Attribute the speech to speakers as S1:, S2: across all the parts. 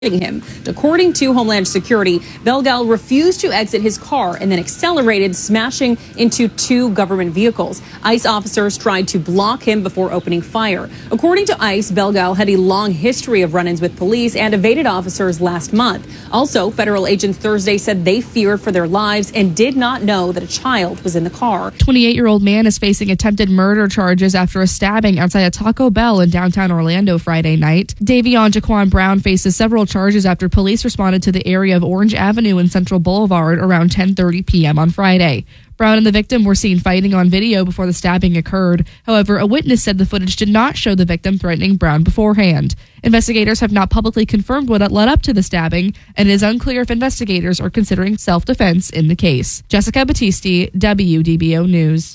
S1: him. According to Homeland Security, Belgal refused to exit his car and then accelerated, smashing into two government vehicles. ICE officers tried to block him before opening fire. According to ICE, Belgal had a long history of run-ins with police and evaded officers last month. Also, federal agents Thursday said they feared for their lives and did not know that a child was in the car.
S2: 28-year-old man is facing attempted murder charges after a stabbing outside a Taco Bell in downtown Orlando Friday night. Davion Jaquan Brown faces several charges after police responded to the area of Orange Avenue and Central Boulevard around 10:30 p.m. on Friday. Brown and the victim were seen fighting on video before the stabbing occurred. However, a witness said the footage did not show the victim threatening Brown beforehand. Investigators have not publicly confirmed what led up to the stabbing, and it is unclear if investigators are considering self-defense in the case. Jessica Battisti, WDBO News.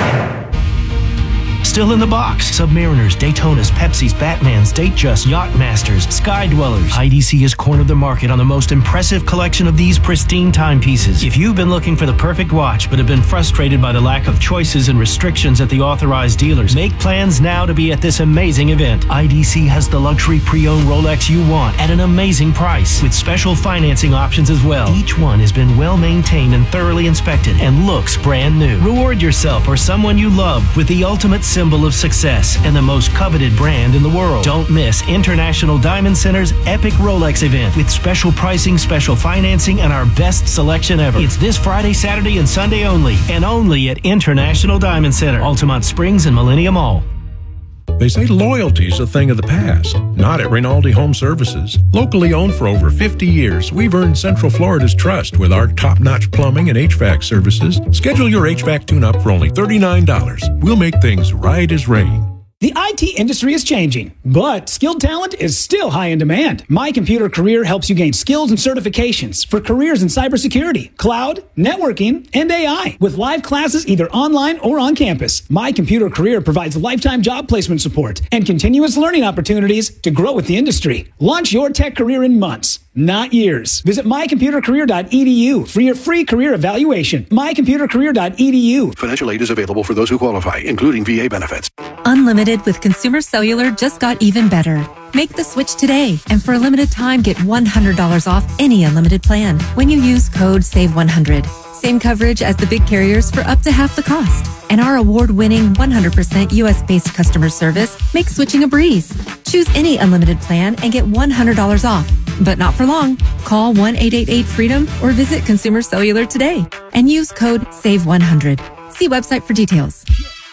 S3: Still in the box. Submariners, Daytonas, Pepsis, Batmans, Datejust, Yachtmasters, Sky Dwellers. IDC has cornered the market on the most impressive collection of these pristine timepieces. If you've been looking for the perfect watch but have been frustrated by the lack of choices and restrictions at the authorized dealers, make plans now to be at this amazing event. IDC has the luxury pre-owned Rolex you want at an amazing price with special financing options as well. Each one has been well maintained and thoroughly inspected and looks brand new. Reward yourself or someone you love with the ultimate symbol of success and the most coveted brand in the world. Don't miss International Diamond Center's epic Rolex event with special pricing, special financing, and our best selection ever. It's this Friday, Saturday, and Sunday only, and only at International Diamond Center, Altamont Springs and Millennium Mall.
S4: They say loyalty's a thing of the past. Not at Rinaldi Home Services. Locally owned for over 50 years, we've earned Central Florida's trust with our top-notch plumbing and HVAC services. Schedule your HVAC tune-up for only $39. We'll make things right as rain.
S5: The IT industry is changing, but skilled talent is still high in demand. My Computer Career helps you gain skills and certifications for careers in cybersecurity, cloud, networking, and AI with live classes either online or on campus. My Computer Career provides lifetime job placement support and continuous learning opportunities to grow with the industry. Launch your tech career in months, not years. Visit mycomputercareer.edu for your free career evaluation. mycomputercareer.edu.
S6: Financial aid is available for those who qualify, including VA benefits.
S7: Unlimited with Consumer Cellular just got even better. Make the switch today, and for a limited time, get $100 off any unlimited plan when you use code SAVE100. Same coverage as the big carriers for up to half the cost. And our award-winning 100% U.S.-based customer service makes switching a breeze. Choose any unlimited plan and get $100 off. But not for long. Call 1-888-FREEDOM or visit Consumer Cellular today and use code SAVE100. See website for details.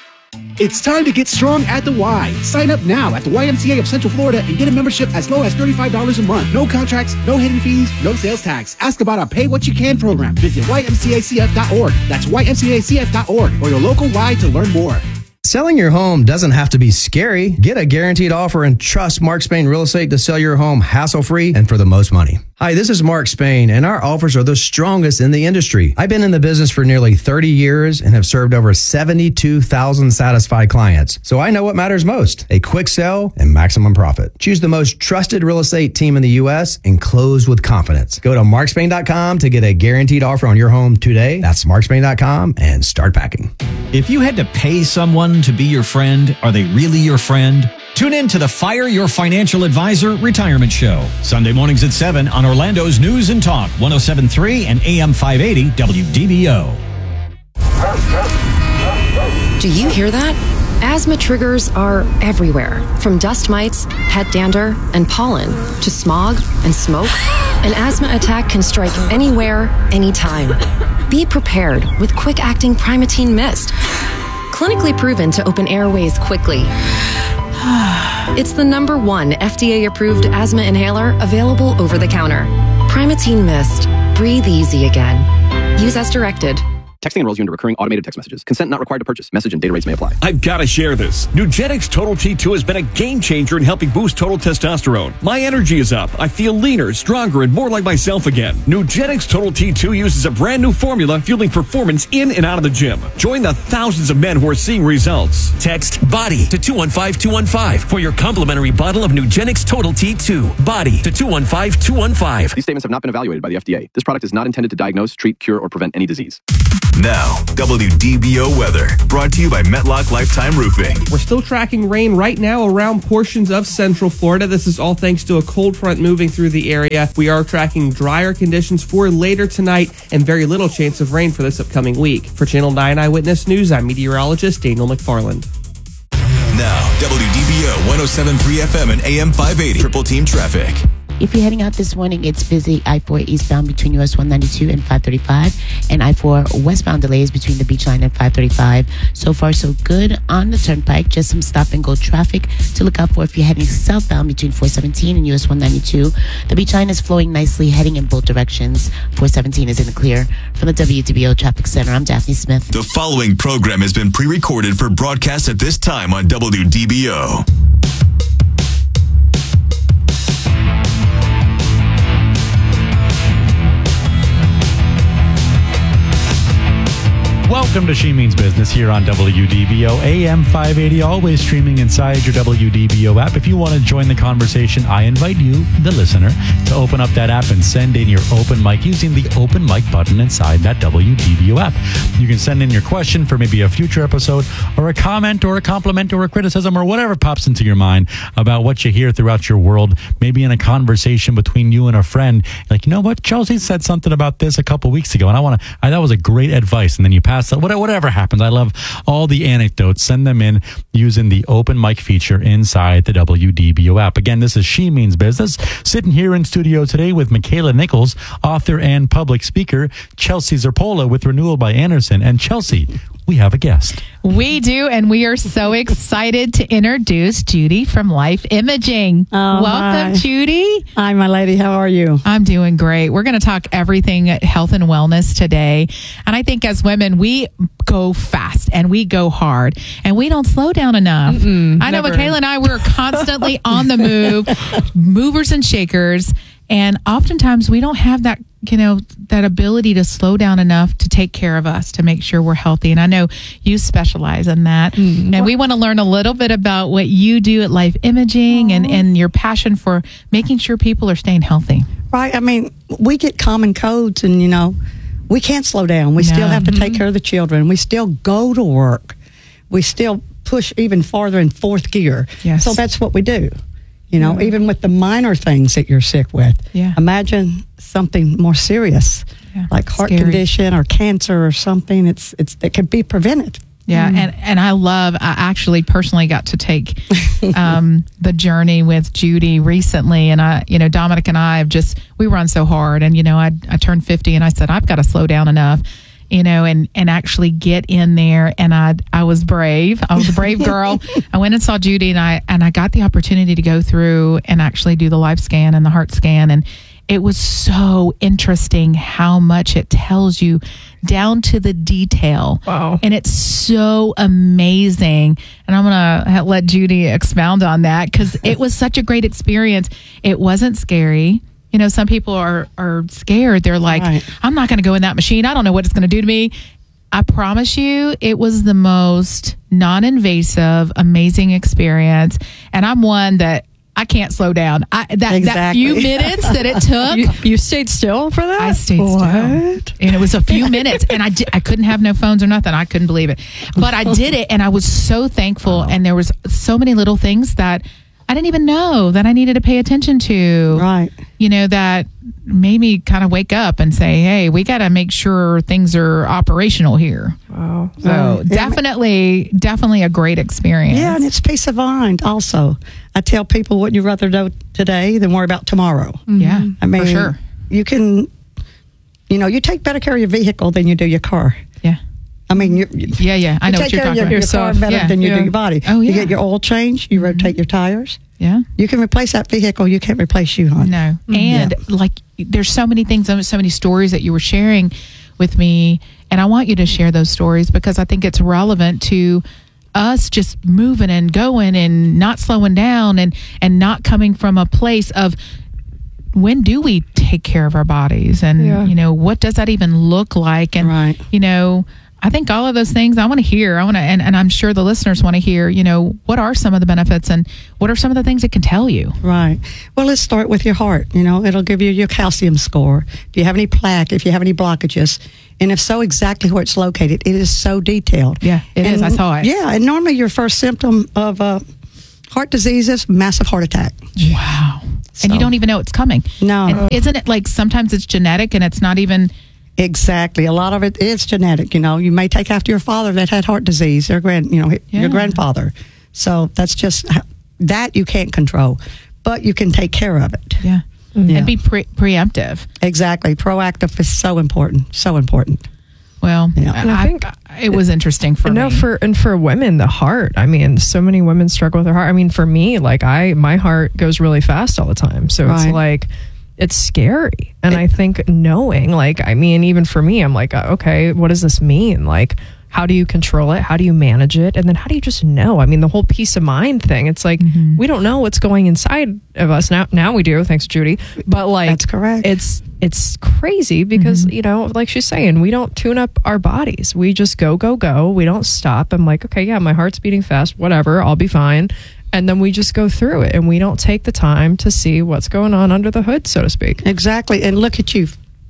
S8: It's time to get strong at the Y. Sign up now at the YMCA of Central Florida and get a membership as low as $35 a month. No contracts, no hidden fees, no sales tax. Ask about our Pay What You Can program. Visit ymcacf.org. That's ymcacf.org or your local Y to learn more.
S9: Selling your home doesn't have to be scary. Get a guaranteed offer and trust Mark Spain Real Estate to sell your home hassle-free and for the most money. Hi, this is Mark Spain, and our offers are the strongest in the industry. I've been in the business for nearly 30 years and have served over 72,000 satisfied clients. So I know what matters most, a quick sell and maximum profit. Choose the most trusted real estate team in the U.S. and close with confidence. Go to markspain.com to get a guaranteed offer on your home today. That's markspain.com and start packing.
S10: If you had to pay someone to be your friend, are they really your friend? Tune in to the Fire Your Financial Advisor Retirement Show. Sunday mornings at 7 on Orlando's News and Talk, 107.3 and AM 580 WDBO.
S11: Do you hear that? Asthma triggers are everywhere, from dust mites, pet dander, and pollen, to smog and smoke. An asthma attack can strike anywhere, anytime. Be prepared with quick-acting Primatene Mist. Clinically proven to open airways quickly. It's the #1 FDA-approved asthma inhaler available over the counter. Primatene Mist. Breathe easy again. Use as directed.
S12: Texting enrolls you into recurring automated text messages. Consent not required to purchase. Message and data rates may apply.
S13: I've got to share this. Nugenix Total T2 has been a game changer in helping boost total testosterone. My energy is up. I feel leaner, stronger, and more like myself again. Nugenix Total T2 uses a brand new formula fueling performance in and out of the gym. Join the thousands of men who are seeing results.
S14: Text BODY to 215-215 for your complimentary bottle of Nugenix Total T2. BODY to 215-215.
S12: These statements have not been evaluated by the FDA. This product is not intended to diagnose, treat, cure, or prevent any disease.
S15: Now, WDBO weather, brought to you by Metlock Lifetime Roofing.
S16: We're still tracking rain right now around portions of central Florida. This is all thanks to a cold front moving through the area. We are tracking drier conditions for later tonight and very little chance of rain for this upcoming week. For Channel 9 Eyewitness News, I'm meteorologist Daniel McFarland.
S15: Now, WDBO 107.3 FM and AM 580. Triple Team Traffic.
S17: If you're heading out this morning, it's busy. I-4 eastbound between US 192 and 535, and I-4 westbound delays between the Beach Line and 535. So far, so good on the turnpike. Just some stop-and-go traffic to look out for if you're heading southbound between 417 and US 192. The Beach Line is flowing nicely, heading in both directions. 417 is in the clear. From the WDBO Traffic Center, I'm Daphne Smith.
S15: The following program has been pre-recorded for broadcast at this time on WDBO.
S18: Welcome to She Means Business here on WDBO AM 580, always streaming inside your WDBO app. If you want to join the conversation, I invite you, the listener, to open up that app and send in your open mic using the open mic button inside that WDBO app. You can send in your question for maybe a future episode, or a comment or a compliment or a criticism or whatever pops into your mind about what you hear throughout your world, maybe in a conversation between you and a friend. Like, you know what, Chelsea said something about this a couple weeks ago, and that was a great advice, and then you pass that. Whatever happens, I love all the anecdotes. Send them in using the open mic feature inside the WDBO app. Again, this is She Means Business. Sitting here in studio today with Michaela Nichols, author and public speaker, Chelsea Zerpola with Renewal by Andersen. And Chelsea, we have a guest.
S19: We do, and we are so excited to introduce Judy from Life Imaging. Welcome,
S20: hi.
S19: Judy.
S20: Hi, my lady. How are you?
S19: I'm doing great. We're going to talk everything health and wellness today. And I think as women, we go fast and we go hard and we don't slow down enough. I know Michaela and I, we're constantly on the move, movers and shakers. And oftentimes we don't have that, that ability to slow down enough to take care of us, to make sure we're healthy. And I know you specialize in that. And we want to learn a little bit about what you do at Life Imaging and your passion for making sure people are staying healthy.
S20: Right. I mean, we get common codes and, we can't slow down. We still have to take care of the children. We still go to work. We still push even farther in fourth gear.
S19: Yes.
S20: So that's what we do. Even with the minor things that you're sick with.
S19: Yeah.
S20: Imagine something more serious, like heart condition or cancer or something. It can be prevented.
S19: Yeah, and I actually personally got to take the journey with Judy recently, and Dominic and I we run so hard, and I turned 50, and I said I've got to slow down enough, and actually get in there, and I was brave. I was a brave girl. I went and saw Judy, and I got the opportunity to go through and actually do the life scan and the heart scan, and it was so interesting how much it tells you down to the detail. Wow. And it's so amazing. And I'm going to let Judy expound on that because it was such a great experience. It wasn't scary. Some people are scared. They're like, I'm not going to go in that machine. I don't know what it's going to do to me. I promise you, it was the most non-invasive, amazing experience. And I'm one that I can't slow down. That few minutes that it took.
S20: You stayed still for that?
S19: I stayed still. And it was a few minutes, and I couldn't have no phones or nothing. I couldn't believe it. But I did it, and I was so thankful. And there was so many little things that I didn't even know that I needed to pay attention to.
S20: Right.
S19: That made me kind of wake up and say, hey, we got to make sure things are operational here.
S20: Wow.
S19: So definitely a great experience.
S20: Yeah, and it's peace of mind also. I tell people, what you'd rather do today than worry about tomorrow.
S19: Yeah,
S20: I mean,
S19: for sure.
S20: You can, you take better care of your vehicle than you do your car.
S19: Yeah.
S20: I mean,
S19: I know what you're talking about.
S20: Your car better than you do your body.
S19: Oh, yeah.
S20: You get your oil changed, you rotate your tires.
S19: Yeah.
S20: You can replace that vehicle. You can't replace you, hon.
S19: No. And there's so many things, so many stories that you were sharing with me. And I want you to share those stories because I think it's relevant to us just moving and going and not slowing down and not coming from a place of when do we take care of our bodies and, what does that even look like? And, I think all of those things I want to hear. And I'm sure the listeners want to hear, what are some of the benefits and what are some of the things it can tell you?
S20: Right. Well, let's start with your heart. It'll give you your calcium score. Do you have any plaque? If you have any blockages? And if so, exactly where it's located. It is so detailed.
S19: Yeah, it is. I saw it.
S20: Yeah. And normally your first symptom of heart disease is massive heart attack.
S19: Wow. And you don't even know it's coming.
S20: No.
S19: And isn't it like sometimes it's genetic and it's not even...
S20: Exactly. A lot of it is genetic. You may take after your father that had heart disease, your grandfather. So that's just that you can't control, but you can take care of it.
S19: Yeah. And be preemptive.
S20: Exactly. Proactive is so important. So important.
S19: Well,
S21: and I think
S19: it was interesting for me.
S21: For women, the heart. I mean, so many women struggle with their heart. I mean, for me, like my heart goes really fast all the time. So it's like, it's scary. And I think knowing, even for me, I'm like, okay, what does this mean? Like, how do you control it? How do you manage it? And then how do you just know? I mean, the whole peace of mind thing, it's like, we don't know what's going inside of us. Now we do, thanks, Judy. But
S20: that's correct.
S21: It's crazy because, like she's saying, we don't tune up our bodies. We just go. We don't stop. I'm like, okay, yeah, my heart's beating fast, whatever, I'll be fine. And then we just go through it and we don't take the time to see what's going on under the hood, so to speak.
S20: Exactly. And look at you.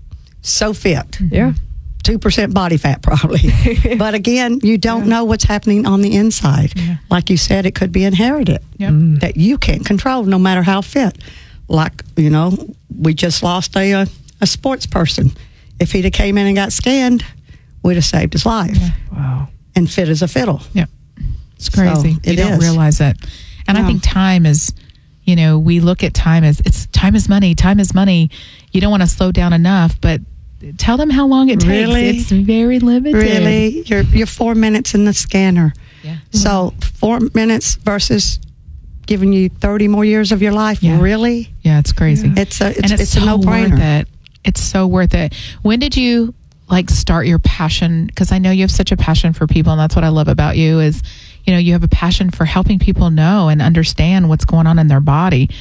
S20: So fit.
S21: Yeah.
S20: 2% body fat probably. But again, you don't know what's happening on the inside. Yeah. Like you said, it could be inherited that you can't control no matter how fit. Like, we just lost a sports person. If he'd have came in and got scanned, we'd have saved his life. Yeah.
S21: Wow.
S20: And fit as a fiddle.
S19: Yeah. It's crazy.
S20: So
S19: you don't realize it. And I think time is, we look at time as time is money. Time is money. You don't want to slow down enough, but tell them how long it takes.
S20: Really?
S19: It's very limited.
S20: Really? You're 4 minutes in the scanner. Yeah. So 4 minutes versus giving you 30 more years of your life. Yeah. Really?
S19: Yeah, it's crazy.
S20: It's
S19: so
S20: a no-brainer.
S19: Worth it. It's so worth it. When did you start your passion? Because I know you have such a passion for people, and that's what I love about you is, you have a passion for helping people know and understand what's going on in their body.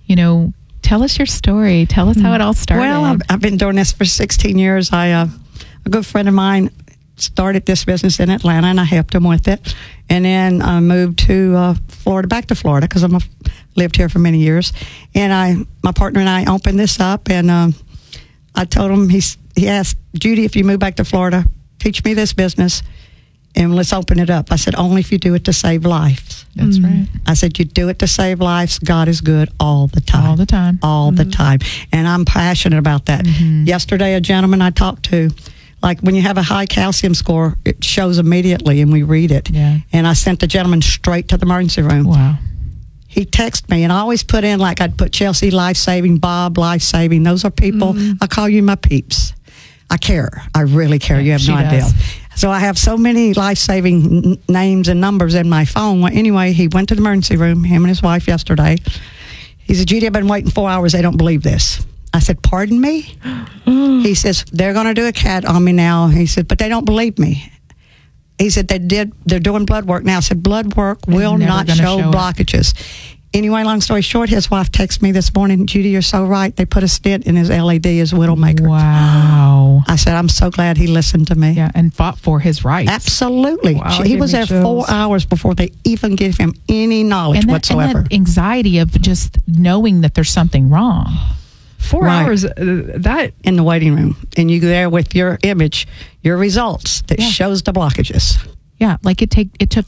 S19: Tell us your story. Tell us how it all started.
S20: Well, I've been doing this for 16 years. A good friend of mine started this business in Atlanta, and I helped him with it. And then I moved to Florida, back to Florida, because I lived here for many years. And my partner and I opened this up, and I told him, he asked, Judy, if you move back to Florida, teach me this business, and let's open it up. I said, only if you do it to save lives.
S19: That's right.
S20: I said, you do it to save lives. God is good all the time.
S19: All the time.
S20: All the time. And I'm passionate about that. Yesterday, a gentleman I talked to, like when you have a high calcium score, it shows immediately and we read it.
S19: Yeah.
S20: And I sent the gentleman straight to the emergency room.
S19: Wow.
S20: He texted me, and I always put in, I'd put Chelsea life-saving, Bob life-saving. Those are people, I call you my peeps. I care. I really care. You have no idea. So I have so many life-saving names and numbers in my phone. Well, anyway, he went to the emergency room, him and his wife yesterday. He said, Judy, I've been waiting 4 hours. They don't believe this. I said, pardon me? He says, they're going to do a CAT on me now. He said, but they don't believe me. He said, they're doing blood work now. I said, blood work will not show blockages. Anyway, long story short, his wife texted me this morning, Judy, you're so right. They put a stent in his LED as Widowmaker.
S19: Wow.
S20: I said, I'm so glad he listened to me.
S19: Yeah, and fought for his rights.
S20: Absolutely.
S21: Wow,
S20: he was there 4 hours before they even gave him any knowledge whatsoever.
S19: And that anxiety of just knowing that there's something wrong.
S21: 4 hours, that
S20: in the waiting room. And you go there with your image, your results that shows the blockages.
S19: Yeah, it took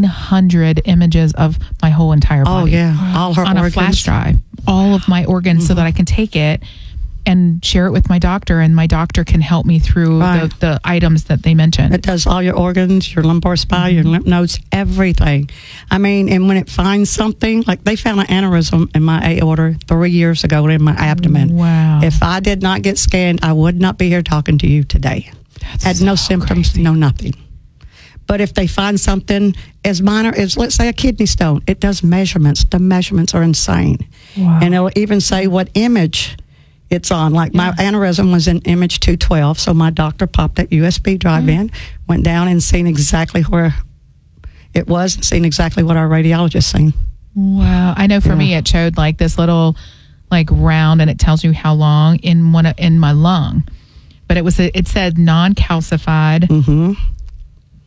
S19: 900 images of my whole entire body.
S20: Oh, yeah. All her
S19: on
S20: organs.
S19: A flash drive. All of my organs so that I can take it and share it with my doctor, and my doctor can help me through the items that they mentioned.
S20: It does all your organs, your lumbar spine, your lymph nodes, everything. I mean, and when it finds something, like they found an aneurysm in my aorta 3 years ago in my abdomen.
S19: Wow.
S20: If I did not get scanned, I would not be here talking to you today. Had no symptoms, no nothing. But if they find something as minor as, let's say, a kidney stone, it does measurements. The measurements are insane.
S21: Wow.
S20: And it'll even say what image it's on. Like my aneurysm was in image 212, so my doctor popped that USB drive in, went down and seen exactly where it was, and seen exactly what our radiologist seen.
S19: Wow. I know for me it showed this little round, and it tells you how long in my lung. But it said non-calcified.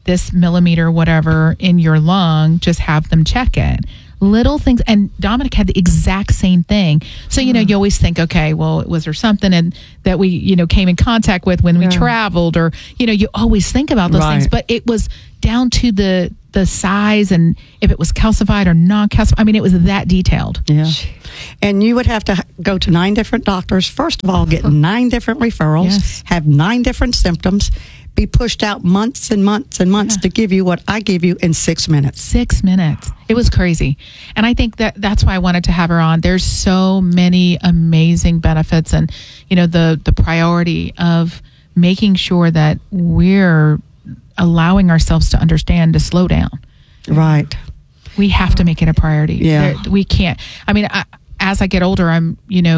S19: this millimeter, whatever, in your lung, just have them check it. Little things. And Dominic had the exact same thing. So, you always think, okay, well, was there something that we, came in contact with when we traveled, or, you always think about those things, but it was down to the size and if it was calcified or non-calcified. I mean, it was that detailed.
S20: Yeah. And you would have to go to 9 different doctors. First of all, get 9 different referrals, have 9 different symptoms, be pushed out months and months and months to give you what I give you in 6 minutes.
S19: 6 minutes. It was crazy. And I think that's why I wanted to have her on. There's so many amazing benefits, and, the priority of making sure that we're allowing ourselves to understand, to slow down.
S20: Right.
S19: We have to make it a priority.
S20: Yeah.
S19: We can't. I mean, as I get older, I'm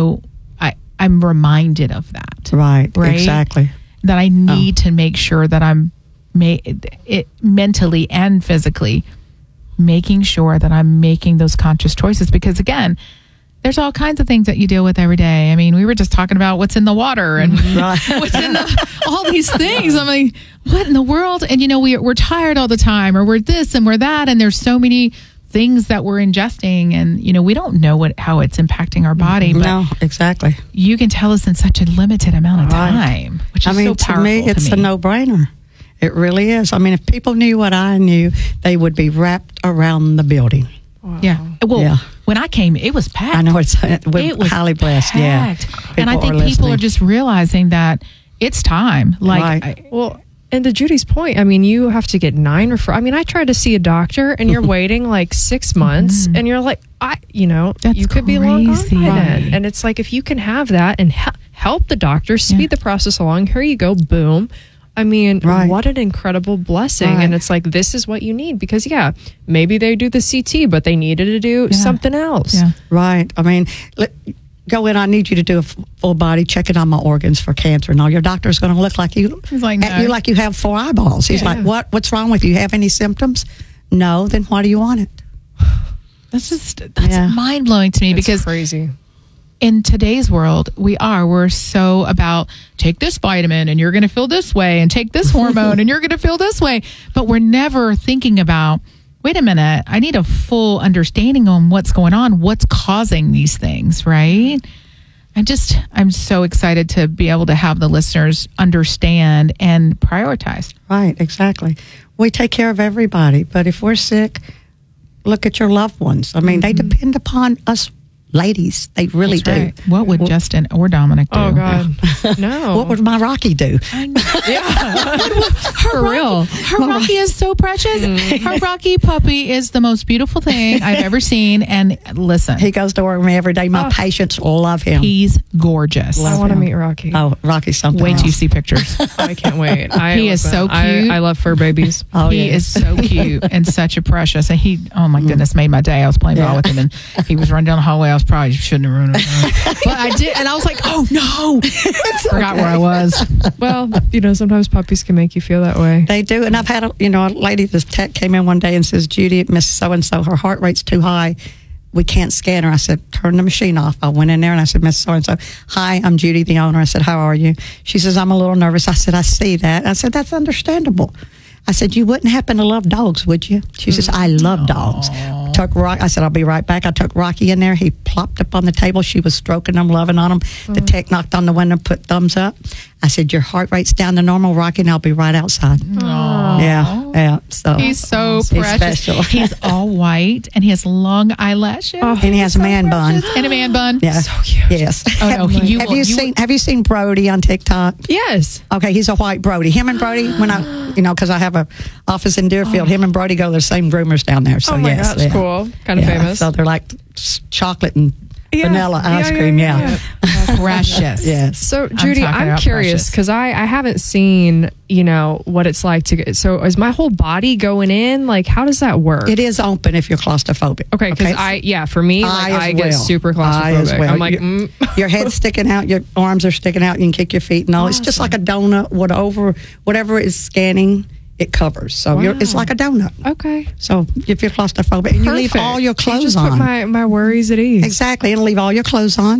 S19: reminded of that.
S20: Right. Exactly.
S19: That I need to make sure that I'm mentally and physically making sure that I'm making those conscious choices. Because again, there's all kinds of things that you deal with every day. I mean, we were just talking about what's in the water and what's in all these things. I'm like, what in the world? And we're tired all the time, or we're this and we're that, and there's so many things that we're ingesting, and we don't know how it's impacting our body. But
S20: no, exactly.
S19: You can tell us in such a limited amount of time, which is so powerful.
S20: To me, it's a no-brainer. It really is. I mean, if people knew what I knew, they would be wrapped around the building.
S19: Wow. Yeah. Well, when I came, it was packed.
S20: I know it was highly blessed.
S19: Packed.
S20: Yeah.
S19: And I think people are just realizing that it's time.
S21: And to Judy's point, I mean, you have to get 9 referrals. I mean, I tried to see a doctor, and you're waiting like 6 months, and you're like, you could be long gone by then. And it's like, if you can have that and help the doctor speed the process along, here you go, boom. I mean, what an incredible blessing. And it's like, this is what you need, because maybe they do the CT, but they needed to do something else.
S20: Yeah. Right. I mean, go in, I need you to do a full body checking on my organs for cancer. No, your doctor's going to look like you.
S19: He's like, no.
S20: At you like you have 4 eyeballs. He's like, what's wrong with you? Have any symptoms? No, then why do you want it?
S19: That's mind blowing to me, because
S21: crazy.
S19: In today's world, we're so about take this vitamin and you're going to feel this way, and take this hormone and you're going to feel this way. But we're never thinking about, wait a minute, I need a full understanding on what's going on, what's causing these things, right? I'm so excited to be able to have the listeners understand and prioritize.
S20: Right, exactly. We take care of everybody, but if we're sick, look at your loved ones. I mean, they depend upon us ladies. They really do.
S19: Right. What would Justin or Dominic do?
S21: Oh, God. No.
S20: What would my Rocky do?
S19: For real. Her Rocky is so precious. Her Rocky puppy is the most beautiful thing I've ever seen. And listen,
S20: he goes to work with me every day. My patients love him.
S19: He's gorgeous.
S21: I want to meet Rocky.
S20: Oh, Rocky's something
S19: Wait
S20: else.
S19: till you see pictures.
S21: I can't wait.
S19: He is so cute.
S21: I love fur babies.
S19: He is so cute and such a precious. And he, oh my goodness, made my day. I was playing ball with him, and he was running down the hallway. I was probably shouldn't have run it. But I did, and I was like, oh no. Forgot where I was.
S21: Well, sometimes puppies can make you feel that way.
S20: They do. And I've had a lady, this tech came in one day and says, Judy, Miss So-and-so, her heart rate's too high. We can't scan her. I said, turn the machine off. I went in there and I said, Miss So-and-so, hi, I'm Judy, the owner. I said, how are you? She says, I'm a little nervous. I said, I see that. I said, that's understandable. I said, you wouldn't happen to love dogs, would you? She says, I love dogs. I said, I'll be right back. I took Rocky in there. He plopped up on the table. She was stroking him, loving on him. The tech knocked on the window, put thumbs up. I said, your heart rate's down to normal, Rocky, and I'll be right outside.
S19: Aww.
S20: Yeah. So
S19: he's so precious.
S20: Special.
S19: He's all white, and he has long eyelashes.
S20: And he has a man bun.
S19: And a man bun.
S20: Yeah.
S19: So cute.
S20: Yes.
S19: Oh, no.
S20: Have you seen Brody on TikTok?
S21: Yes.
S20: Okay, he's a white Brody. Him and Brody, when I, because I have a office in Deerfield, him and Brody go to the same groomers down there. So yes,
S21: that's cool. Kind of famous.
S20: So they're like chocolate and vanilla ice cream. Yeah.
S19: Precious.
S20: Yes.
S21: So Judy, I'm curious because I haven't seen what it's like to get. So is my whole body going in? Like, how does that work?
S20: It is open if you're claustrophobic.
S21: Okay, because for me, I get super claustrophobic.
S20: Well.
S21: I'm like,
S20: your head's sticking out, your arms are sticking out. You can kick your feet and all. Awesome. It's just like a donut. Whatever is scanning, it covers. So it's like a donut.
S21: Okay.
S20: So if you're claustrophobic, and you leave all your clothes
S21: just
S20: on.
S21: Put my worries at ease.
S20: Exactly, and leave all your clothes on.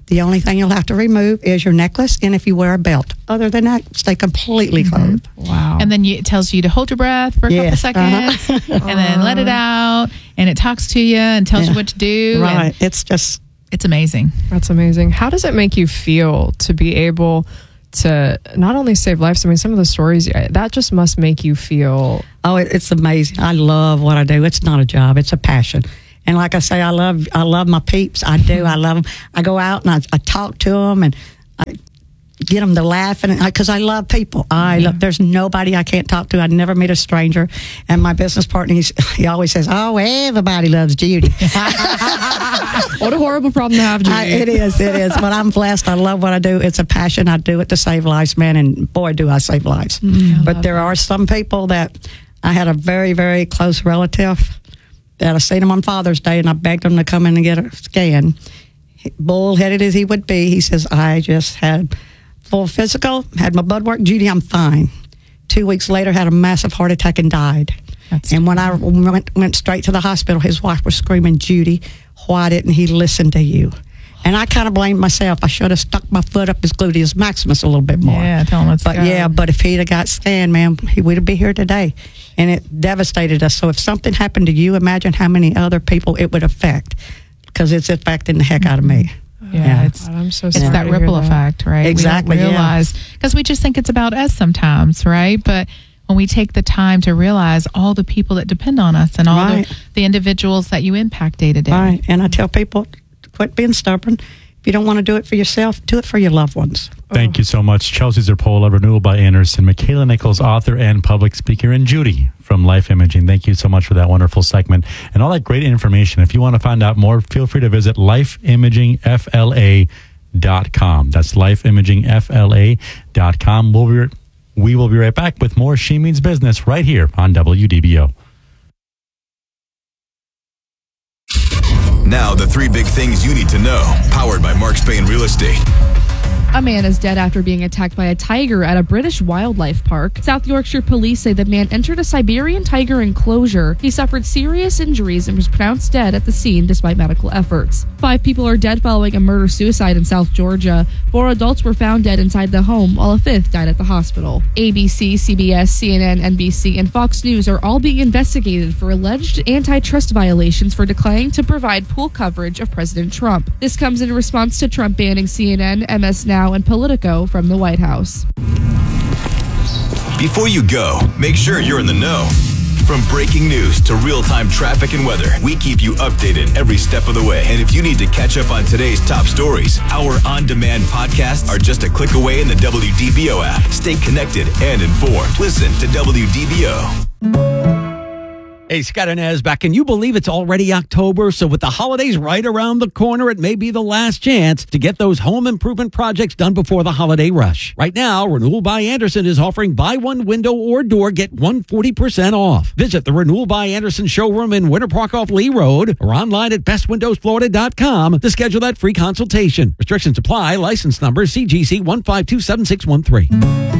S20: The only thing you'll have to remove is your necklace and if you wear a belt. Other than that, stay completely clothed.
S19: Wow. And then it tells you to hold your breath for a couple seconds and then let it out, and it talks to you and tells you what to do.
S20: Right. It's
S19: amazing.
S21: That's amazing. How does it make you feel to be able to not only save lives? I mean, some of the stories, that just must make you feel...
S20: Oh, it's amazing. I love what I do. It's not a job. It's a passion. And like I say, I love my peeps. I do. I love them. I go out and I talk to them and I get them to laugh, because I love people. There's nobody I can't talk to. I never meet a stranger. And my business partner, he always says, "Oh, everybody loves Judy."
S21: What a horrible problem to have, Judy.
S20: It is. But I'm blessed. I love what I do. It's a passion. I do it to save lives, man. And boy, do I save lives. But there are some people that I had a very, very close relative that I seen him on Father's Day, and I begged him to come in and get a scan. Bullheaded as he would be, he says, "I just had full physical, had my blood work. Judy, I'm fine." 2 weeks later, had a massive heart attack and died. And when I went straight to the hospital, his wife was screaming, "Judy, why didn't he listen to you?" And I kind of blamed myself. I should have stuck my foot up his gluteus maximus a little bit more.
S19: Yeah, tell him let's go.
S20: But if he'd have got scanned, man, he would be here today. And it devastated us. So if something happened to you, imagine how many other people it would affect, because it's affecting the heck out of me.
S19: Yeah,
S21: I'm so
S19: it's
S21: sorry
S19: that
S21: to
S19: ripple
S21: hear that.
S19: effect, right?
S20: Exactly.
S19: We don't realize, because we just think it's about us sometimes, right? But when we take the time to realize all the people that depend on us and all the individuals that you impact day to day.
S20: Right. And I tell people, quit being stubborn. If you don't want to do it for yourself, do it for your loved ones.
S18: Thank you so much, Chelsea Zerpola, Renewal by Anderson, Michaela Nichols, author and public speaker, and Judy from Life Imaging. Thank you so much for that wonderful segment and all that great information. If you want to find out more, feel free to visit lifeimagingfla.com. That's lifeimagingfla.com. We will be right back with more She Means Business right here on WDBO.
S15: Now, the 3 big things you need to know, powered by Mark Spain Real Estate.
S2: A man is dead after being attacked by a tiger at a British wildlife park. South Yorkshire police say the man entered a Siberian tiger enclosure. He suffered serious injuries and was pronounced dead at the scene despite medical efforts. 5 people are dead following a murder-suicide in South Georgia. 4 adults were found dead inside the home, while a 5th died at the hospital. ABC, CBS, CNN, NBC, and Fox News are all being investigated for alleged antitrust violations for declining to provide pool coverage of President Trump. This comes in response to Trump banning CNN, MS Now, and Politico from the White House.
S15: Before you go, make sure you're in the know. From breaking news to real-time traffic and weather, we keep you updated every step of the way. And if you need to catch up on today's top stories, our on-demand podcasts are just a click away in the WDBO app. Stay connected and informed. Listen to WDBO.
S1: Hey, Scott Inez back. Can you believe it's already October? So with the holidays right around the corner, it may be the last chance to get those home improvement projects done before the holiday rush. Right now, Renewal by Anderson is offering buy one window or door, get 140% off. Visit the Renewal by Anderson showroom in Winter Park off Lee Road or online at bestwindowsflorida.com to schedule that free consultation. Restrictions apply. License number CGC 1527613.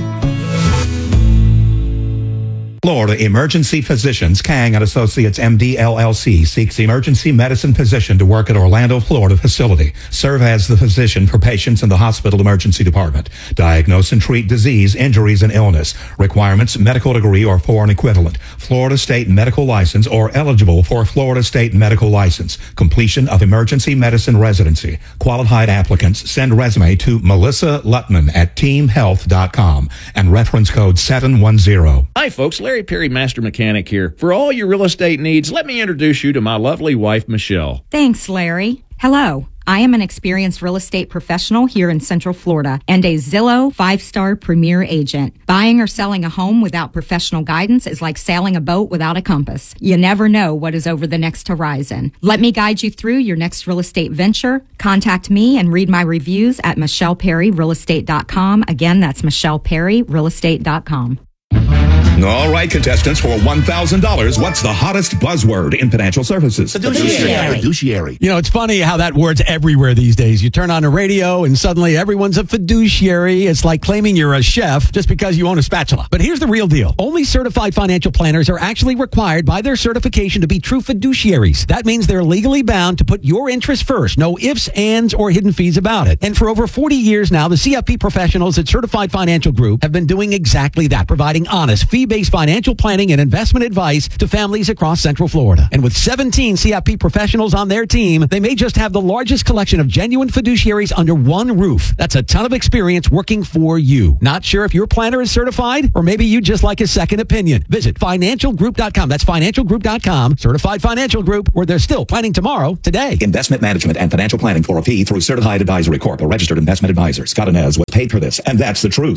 S22: Florida Emergency Physicians, Kang and Associates, MD, LLC, seeks emergency medicine physician to work at Orlando, Florida facility. Serve as the physician for patients in the hospital emergency department. Diagnose and treat disease, injuries, and illness. Requirements, medical degree or foreign equivalent. Florida State medical license or eligible for Florida State medical license. Completion of emergency medicine residency. Qualified applicants send resume to Melissa Lutman at teamhealth.com and reference code 710.
S23: Hi, folks. Larry Perry, Master Mechanic here. For all your real estate needs, let me introduce you to my lovely wife, Michelle.
S24: Thanks, Larry. Hello. I am an experienced real estate professional here in Central Florida and a Zillow 5-star premier agent. Buying or selling a home without professional guidance is like sailing a boat without a compass. You never know what is over the next horizon. Let me guide you through your next real estate venture. Contact me and read my reviews at MichellePerryRealestate.com. Again, that's MichellePerryRealestate.com.
S22: All right, contestants, for $1,000, what's the hottest buzzword in financial services?
S1: Fiduciary. You know, it's funny how that word's everywhere these days. You turn on the radio and suddenly everyone's a fiduciary. It's like claiming you're a chef just because you own a spatula. But here's the real deal. Only certified financial planners are actually required by their certification to be true fiduciaries. That means they're legally bound to put your interest first. No ifs, ands, or hidden fees about it. And for over 40 years now, the CFP professionals at Certified Financial Group have been doing exactly that, providing honest, fee-based financial planning and investment advice to families across Central Florida. And with 17 CFP professionals on their team, they may just have the largest collection of genuine fiduciaries under one roof. That's a ton of experience working for you. Not sure if your planner is certified, or maybe you just like a second opinion. Visit financialgroup.com. That's financialgroup.com. Certified Financial Group, where they're still planning tomorrow, today.
S22: Investment management and financial planning for a fee through Certified Advisory Corp., a registered investment advisor. Scott Inez was paid for this, and that's the truth.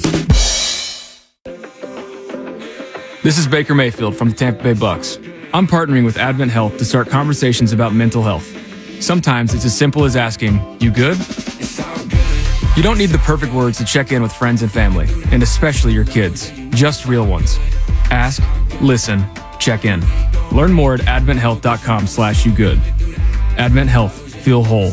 S3: This is Baker Mayfield from the Tampa Bay Bucks. I'm partnering with Advent Health to start conversations about mental health. Sometimes it's as simple as asking, "You good?" You don't need the perfect words to check in with friends and family, and especially your kids. Just real ones. Ask, listen, check in. Learn more at adventhealth.com/yougood. Advent Health. Feel whole.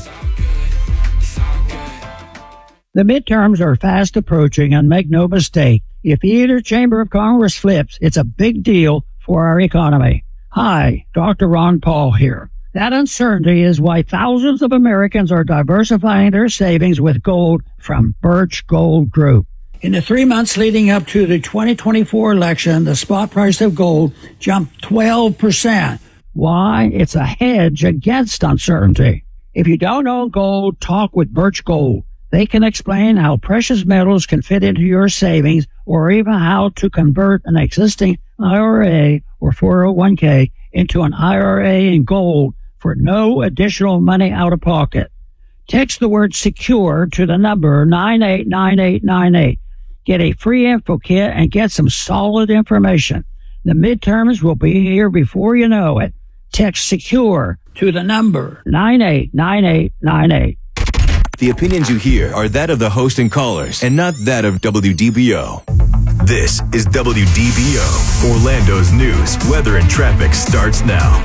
S4: The midterms are fast approaching, and make no mistake, if either chamber of Congress flips, it's a big deal for our economy. Hi, Dr. Ron Paul here. That uncertainty is why thousands of Americans are diversifying their savings with gold from Birch Gold Group. In the 3 months leading up to the 2024 election, the spot price of gold jumped 12%. Why? It's a hedge against uncertainty. If you don't own gold, talk with Birch Gold. They can explain how precious metals can fit into your savings, or even how to convert an existing IRA or 401k into an IRA in gold for no additional money out of pocket. Text the word SECURE to the number 989898. Get a free info kit and get some solid information. The midterms will be here before you know it. Text SECURE to the number 989898.
S15: The opinions you hear are that of the host and callers, and not that of WDBO. This is WDBO. Orlando's news, weather, and traffic starts now.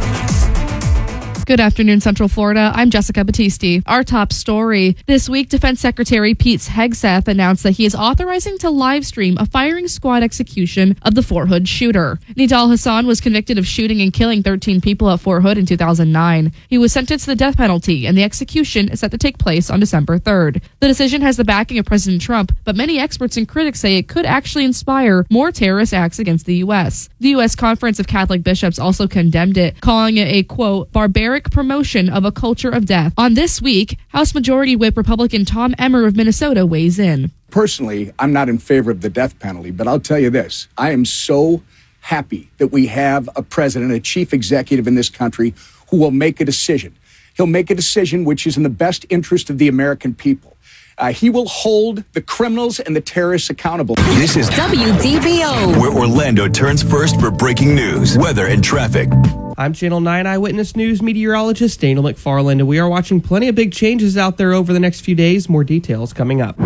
S2: Good afternoon, Central Florida. I'm Jessica Battisti. Our top story. This week, Defense Secretary Pete Hegseth announced that he is authorizing to live stream a firing squad execution of the Fort Hood shooter. Nidal Hassan was convicted of shooting and killing 13 people at Fort Hood in 2009. He was sentenced to the death penalty, and the execution is set to take place on December 3rd. The decision has the backing of President Trump, but many experts and critics say it could actually inspire more terrorist acts against the U.S. The U.S. Conference of Catholic Bishops also condemned it, calling it a, quote, barbaric promotion of a culture of death. On This Week, House Majority Whip Republican Tom Emmer of Minnesota weighs in.
S5: Personally, I'm not in favor of the death penalty, but I'll tell you this. I am so happy that we have a president, a chief executive in this country who will make a decision. He'll make a decision which is in the best interest of the American people. He will hold the criminals and the terrorists accountable.
S15: This is
S7: WDBO,
S15: where Orlando turns first for breaking news, weather, and traffic.
S16: I'm Channel 9 Eyewitness News meteorologist Daniel McFarland, and we are watching plenty of big changes out there over the next few days. More details coming up.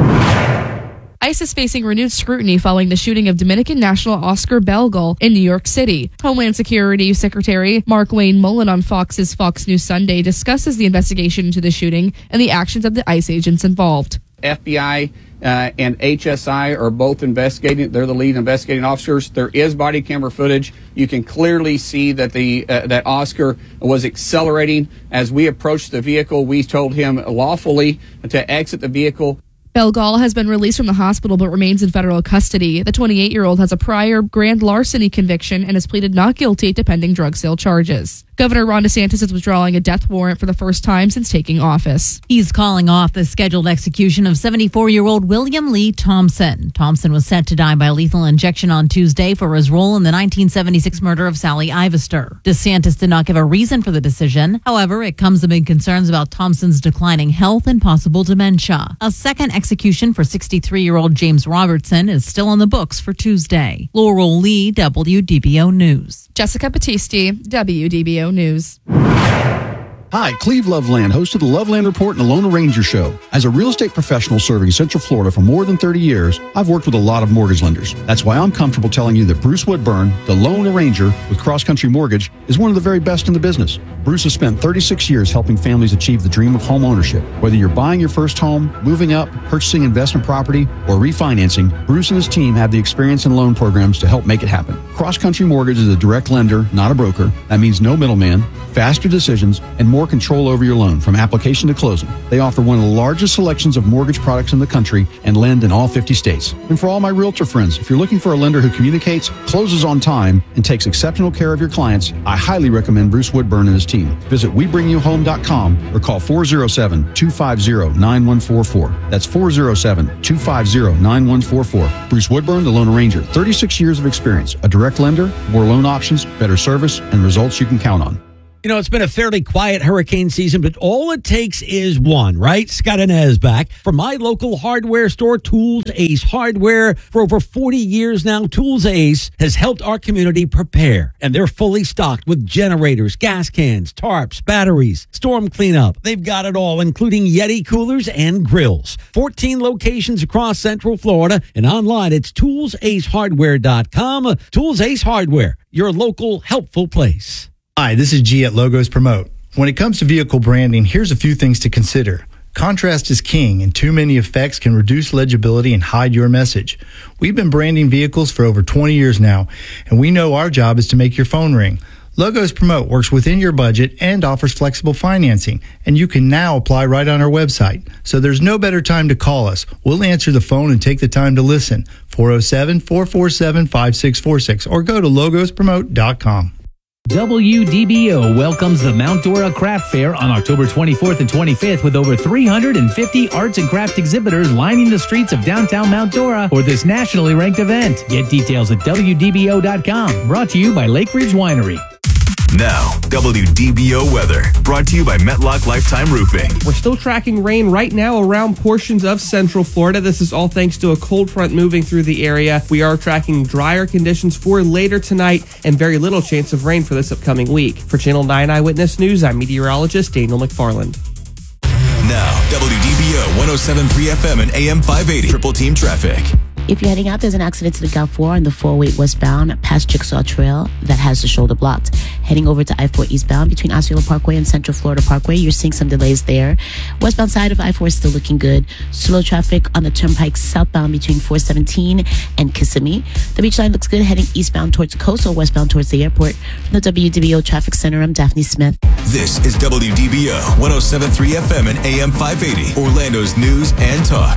S2: ICE is facing renewed scrutiny following the shooting of Dominican national Oscar Belgol in New York City. Homeland Security Secretary Mark Wayne Mullen on Fox's Fox News Sunday discusses the investigation into the shooting and the actions of the ICE agents involved.
S6: FBI and HSI are both investigating. They're the lead investigating officers. There is body camera footage. You can clearly see that that Oscar was accelerating. As we approached the vehicle, we told him lawfully to exit the vehicle.
S2: Belgol has been released from the hospital but remains in federal custody. The 28-year-old has a prior grand larceny conviction and has pleaded not guilty to pending drug sale charges. Governor Ron DeSantis is withdrawing a death warrant for the first time since taking office.
S25: He's calling off the scheduled execution of 74-year-old William Lee Thompson. Thompson was set to die by lethal injection on Tuesday for his role in the 1976 murder of Sally Ivester. DeSantis did not give a reason for the decision. However, it comes amid concerns about Thompson's declining health and possible dementia. A second execution for 63-year-old James Robertson is still on the books for Tuesday. Laurel Lee, WDBO News.
S2: Jessica Battisti, WDBO News.
S8: Hi, Cleve Loveland, host of the Loveland Report and the Lone Ranger Show. As a real estate professional serving Central Florida for more than 30 years, I've worked with a lot of mortgage lenders. That's why I'm comfortable telling you that Bruce Woodburn, the Lone Ranger with Cross Country Mortgage, is one of the very best in the business. Bruce has spent 36 years helping families achieve the dream of home ownership. Whether you're buying your first home, moving up, purchasing investment property, or refinancing, Bruce and his team have the experience and loan programs to help make it happen. Cross Country Mortgage is a direct lender, not a broker. That means no middleman, faster decisions, and more control over your loan from application to closing. They offer one of the largest selections of mortgage products in the country and lend in all 50 states. And for all my realtor friends, if you're looking for a lender who communicates, closes on time, and takes exceptional care of your clients, I highly recommend Bruce Woodburn and his team. Visit WeBringYouHome.com or call 407-250-9144. That's 407-250-9144. Bruce Woodburn, the Lone Ranger, 36 years of experience, a direct lender, more loan options, better service, and results you can count on.
S1: You know, it's been a fairly quiet hurricane season, but all it takes is one, right? Scott Inez back from my local hardware store, Tools Ace Hardware. For over 40 years now, Tools Ace has helped our community prepare, and they're fully stocked with generators, gas cans, tarps, batteries, storm cleanup. They've got it all, including Yeti coolers and grills. 14 locations across Central Florida, and online it's toolsacehardware.com. Tools Ace Hardware, your local helpful place.
S9: Hi, this is G at Logos Promote. When it comes to vehicle branding, here's a few things to consider. Contrast is king, and too many effects can reduce legibility and hide your message. We've been branding vehicles for over 20 years now, and we know our job is to make your phone ring. Logos Promote works within your budget and offers flexible financing, and you can now apply right on our website. So there's no better time to call us. We'll answer the phone and take the time to listen. 407-447-5646 or go to logospromote.com.
S10: WDBO welcomes the Mount Dora Craft Fair on October 24th and 25th with over 350 arts and craft exhibitors lining the streets of downtown Mount Dora for this nationally ranked event. Get details at WDBO.com. Brought to you by Lake Ridge Winery.
S15: Now, WDBO weather, brought to you by Metlock Lifetime Roofing.
S16: We're still tracking rain right now around portions of Central Florida. This is all thanks to a cold front moving through the area. We are tracking drier conditions for later tonight and very little chance of rain for this upcoming week. For Channel 9 Eyewitness News, I'm meteorologist Daniel McFarland.
S15: Now, WDBO 107.3 FM and AM 580. Triple Team Traffic.
S17: If you're heading out, there's an accident to look out for on the 408 westbound past Chickasaw Trail that has the shoulder blocked. Heading over to I-4 eastbound between Osceola Parkway and Central Florida Parkway, you're seeing some delays there. Westbound side of I-4 is still looking good. Slow traffic on the turnpike southbound between 417 and Kissimmee. The beach line looks good heading eastbound towards the coast or westbound towards the airport. From the WDBO Traffic Center, I'm Daphne Smith.
S15: This is WDBO 107.3 FM and AM 580. Orlando's news and talk.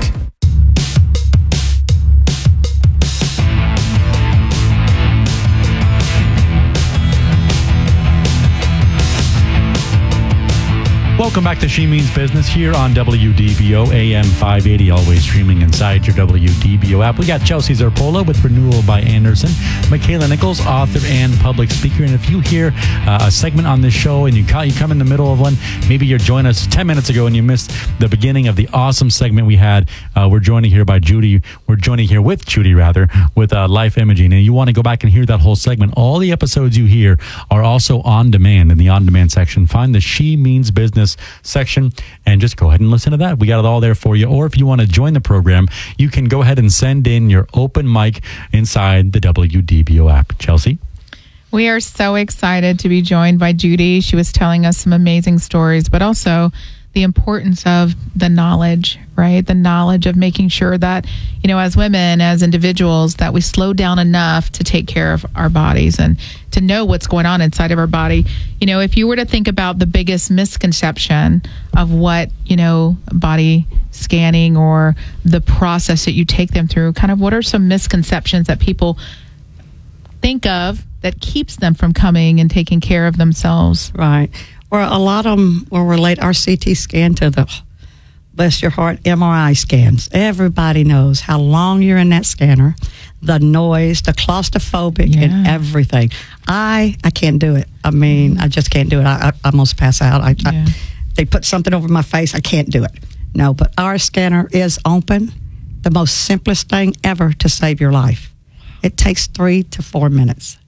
S18: Welcome back to She Means Business here on WDBO AM 580, always streaming inside your WDBO app. We got Chelsea Zarpola with Renewal by Anderson, Michaela Nichols, author and public speaker. And if you hear a segment on this show and you come in the middle of one, maybe you're joining us 10 minutes ago and you missed the beginning of the awesome segment we had. We're joining here by Judy. We're joining here with Judy, with Life Imaging. And you want to go back and hear that whole segment. All the episodes you hear are also on demand in the on-demand section. Find the She Means Business section and just go ahead and listen to that. We got it all there for you. Or if you want to join the program, you can go ahead and send in your open mic inside the WDBO app. Chelsea?
S19: We are so excited to be joined by Judy. She was telling us some amazing stories, but also the importance of the knowledge, right? The knowledge of making sure that, as women, as individuals, that we slow down enough to take care of our bodies and to know what's going on inside of our body. If you were to think about the biggest misconception of what, body scanning or the process that you take them through, kind of what are some misconceptions that people think of that keeps them from coming and taking care of themselves?
S20: Right. Or a lot of them will relate our CT scan to the, bless your heart, MRI scans. Everybody knows how long you're in that scanner, the noise, the claustrophobic, and everything. I can't do it. I just can't do it. I almost pass out. They put something over my face. I can't do it. No, but our scanner is open. The most simplest thing ever to save your life. It takes 3 to 4 minutes.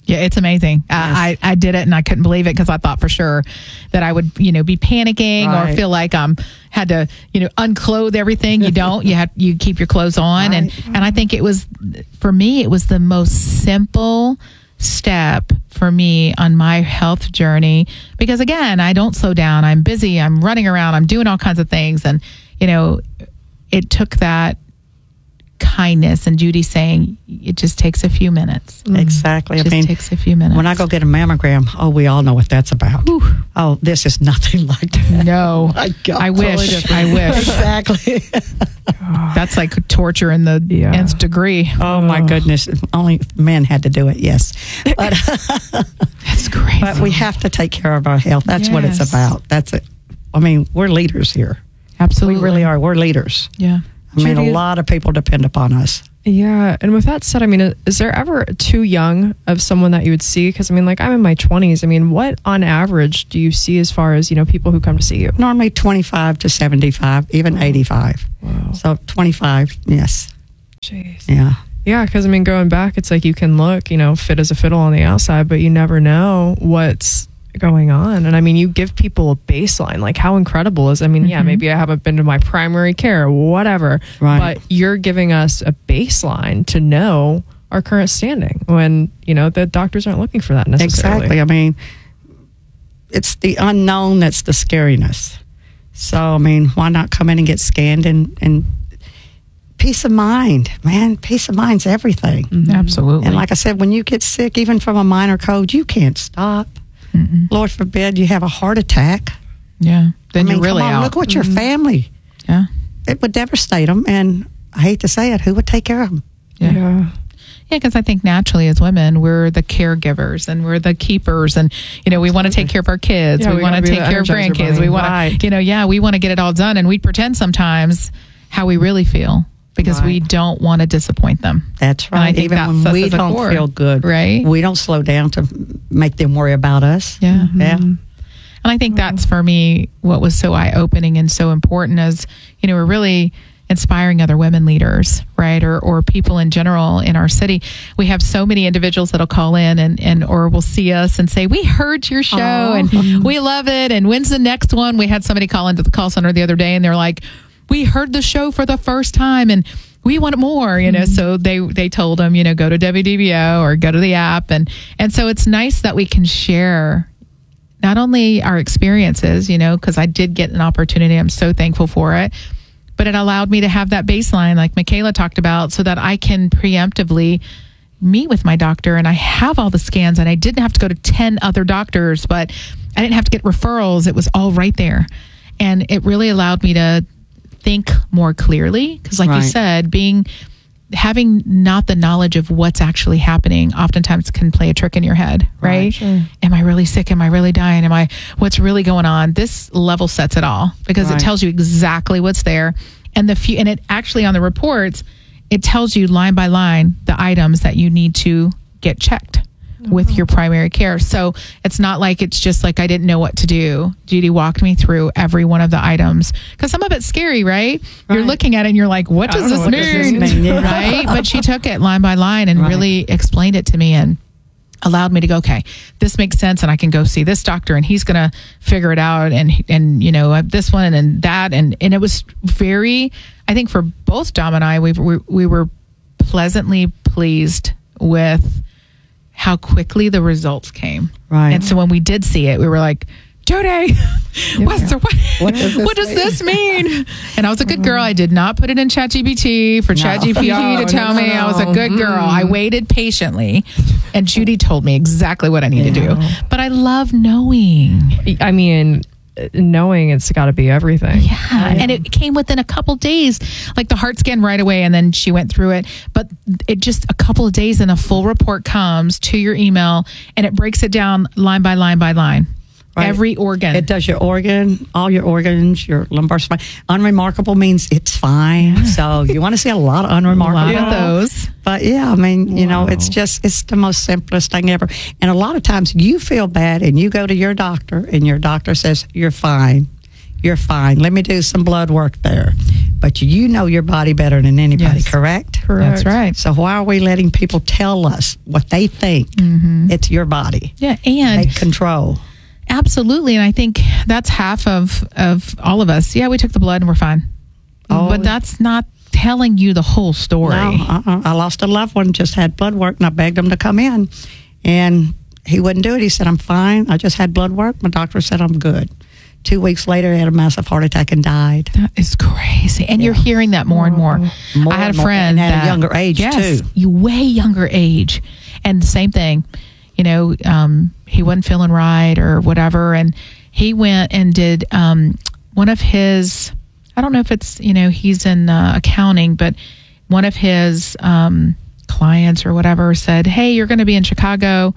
S19: Yeah, it's amazing. I did it and I couldn't believe it because I thought for sure that I would, be panicking or feel like had to, unclothe everything. You don't. You keep your clothes on, and I think it was, for me, it was the most simple step for me on my health journey, because again, I don't slow down. I'm busy. I'm running around. I'm doing all kinds of things, and it took that kindness and Judy saying it just takes a few minutes.
S20: Exactly.
S19: It just takes a few minutes.
S20: When I go get a mammogram, we all know what that's about. Whew. Oh, this is nothing like that.
S19: No.
S20: My God.
S19: I wish.
S20: Exactly.
S19: That's like torture in the nth degree.
S20: Oh my goodness. Only men had to do it, yes. But
S19: that's crazy.
S20: But we have to take care of our health. That's what it's about. That's it. I mean, we're leaders here.
S19: Absolutely.
S20: We really are. We're leaders.
S19: Yeah.
S20: I mean, a lot of people depend upon us.
S11: Yeah. And with that said, I mean, is there ever too young of someone that you would see? Because, I mean, like, I'm in my 20s. I mean, what on average do you see as far as, people who come to see you?
S20: Normally 25 to 75, even 85. Wow. So 25, yes.
S11: Jeez.
S20: Yeah.
S11: Yeah, because, I mean, going back, it's like you can look, fit as a fiddle on the outside, but you never know what's going on. And I mean, you give people a baseline. Like, how incredible is, maybe I haven't been to my primary care, whatever, but you're giving us a baseline to know our current standing when, the doctors aren't looking for that necessarily.
S20: Exactly. I mean, it's the unknown that's the scariness. So, I mean, why not come in and get scanned and peace of mind, man. Peace of mind's everything.
S19: Mm-hmm. Absolutely.
S20: And like I said, when you get sick, even from a minor cold, you can't stop. Mm-mm. Lord forbid you have a heart attack.
S19: Yeah. Then you're really
S20: come on,
S19: out.
S20: Look what your family.
S19: Yeah.
S20: It would devastate them. And I hate to say it, who would take care of them?
S19: Yeah. Yeah, because I think naturally as women, we're the caregivers and we're the keepers. And, we want to take care of our kids.
S11: Yeah,
S19: we want to take care of grandkids. We want to, we want to get it all done. And we pretend sometimes how we really feel because we don't want to disappoint them.
S20: That's right. Even when we don't feel good,
S19: right?
S20: We don't slow down to make them worry about us.
S19: Yeah.
S20: Mm-hmm. Yeah.
S19: And I think that's for me what was so eye-opening and so important is, we're really inspiring other women leaders, right? Or people in general in our city. We have so many individuals that'll call in and or will see us and say, we heard your show and we love it. And when's the next one? We had somebody call into the call center the other day and they're like, we heard the show for the first time and we want more, so they told them, go to WDBO or go to the app. And so it's nice that we can share not only our experiences, because I did get an opportunity. I'm so thankful for it, but it allowed me to have that baseline like Michaela talked about so that I can preemptively meet with my doctor and I have all the scans and I didn't have to go to 10 other doctors, but I didn't have to get referrals. It was all right there. And it really allowed me to think more clearly because like you said, having not the knowledge of what's actually happening oftentimes can play a trick in your head, right? Sure. Am I really sick? Am I really dying? What's really going on? This level sets it all because it tells you exactly what's there. And and it actually on the reports, it tells you line by line the items that you need to get checked with your primary care. So it's not like it's just like I didn't know what to do. Judy walked me through every one of the items because some of it's scary, right? You're looking at it and you're like, what does this mean?
S20: Yeah.
S19: Right? But she took it line by line and really explained it to me and allowed me to go, okay, this makes sense and I can go see this doctor and he's going to figure it out and this one and that. And it was very, I think for both Dom and I, we were pleasantly pleased with how quickly the results came. Right. And so when we did see it, we were like, Jody, what does this mean? And I was a good girl. I did not put it in ChatGPT for ChatGPT to tell me I was a good girl. I waited patiently and Judy told me exactly what I need to do. But I love knowing.
S11: I mean, knowing it's got to be everything.
S19: Yeah. And it came within a couple days, like the heart scan right away. And then she went through it, but it just a couple of days and a full report comes to your email and it breaks it down line by line by line. Right. Every organ.
S20: It does your organ, all your organs, your lumbar spine. Unremarkable means it's fine. Yeah. So you want to see a lot of unremarkable.
S19: A lot of those.
S20: But yeah, I mean, it's the most simplest thing ever. And a lot of times you feel bad and you go to your doctor and your doctor says, you're fine. you're fine. Let me do some blood work there. But you know your body better than anybody, correct?
S19: That's right.
S20: So why are we letting people tell us what they think? It's your body.
S19: Yeah, and
S20: take control.
S19: Absolutely, and I think that's half of all of us. Yeah, we took the blood and we're fine. But that's not telling you the whole story.
S20: No, I lost a loved one, just had blood work, and I begged him to come in. And he wouldn't do it. He said, I'm fine. I just had blood work. My doctor said I'm good. 2 weeks later, he had a massive heart attack and died.
S19: That is crazy. And you're hearing that more and more. I had a friend
S20: at a younger age, too.
S19: Way younger age. And the same thing. You know, he wasn't feeling right or whatever. And he went and did one of his, I don't know if it's, you know, he's in accounting, but one of his clients or whatever said, hey, you're going to be in Chicago.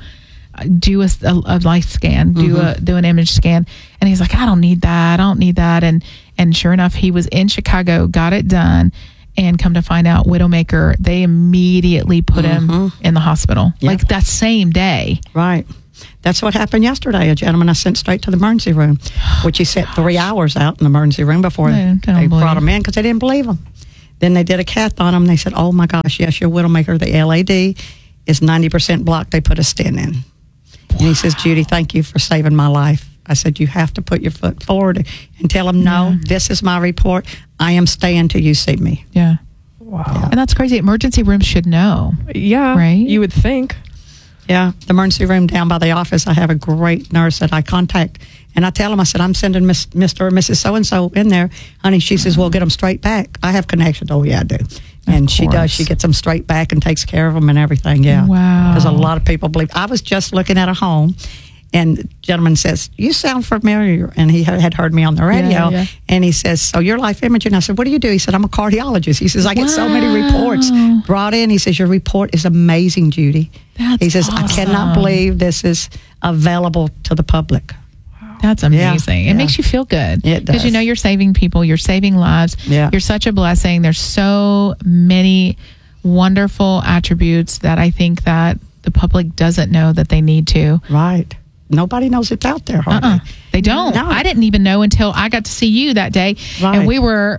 S19: Do a life scan, do an image scan. And he's like, I don't need that. And sure enough, he was in Chicago, got it done, and come to find out, Widowmaker, they immediately put him in the hospital.
S20: Yep.
S19: Like that same day.
S20: Right. That's what happened yesterday. A gentleman I sent straight to the emergency room, which he sat 3 hours out in the emergency room before they brought him in because they didn't believe him. Then they did a cath on him. They said, oh my gosh, yes, your Widowmaker, the LAD is 90% blocked. They put a stent in. And he says, Judy, thank you for saving my life. I said, you have to put your foot forward and tell them, no, this is my report. I am staying till you see me.
S19: Yeah. Wow. Yeah. And that's crazy. Emergency rooms should know.
S11: Yeah.
S19: Right?
S11: You would think.
S20: Yeah. The emergency room down by the office, I have a great nurse that I contact. And I tell them, I said, I'm sending Mr. or Mrs. So-and-so in there. Honey, she says, we'll get them straight back. I have connections. Oh, yeah, I do. And she does. She gets them straight back and takes care of them and everything. Yeah.
S19: Wow.
S20: Because a lot of people believe. I was just looking at a home, and the gentleman says, you sound familiar. And he had heard me on the radio.
S19: Yeah.
S20: And he says, so you're life imaging. I said, what do you do? He said, I'm a cardiologist. He says, I get so many reports brought in. He says, your report is amazing, Judy.
S19: That's
S20: he says,
S19: awesome.
S20: I cannot believe this is available to the public.
S19: That's amazing. It makes you feel good.
S20: It does.
S19: Because you know you're saving people, you're saving lives.
S20: Yeah.
S19: You're such a blessing. There's so many wonderful attributes that I think that the public doesn't know that they need to.
S20: Right. Nobody knows it's out there, hardly.
S19: They don't.
S20: No.
S19: I didn't even know until I got to see you that day.
S20: Right.
S19: And we were,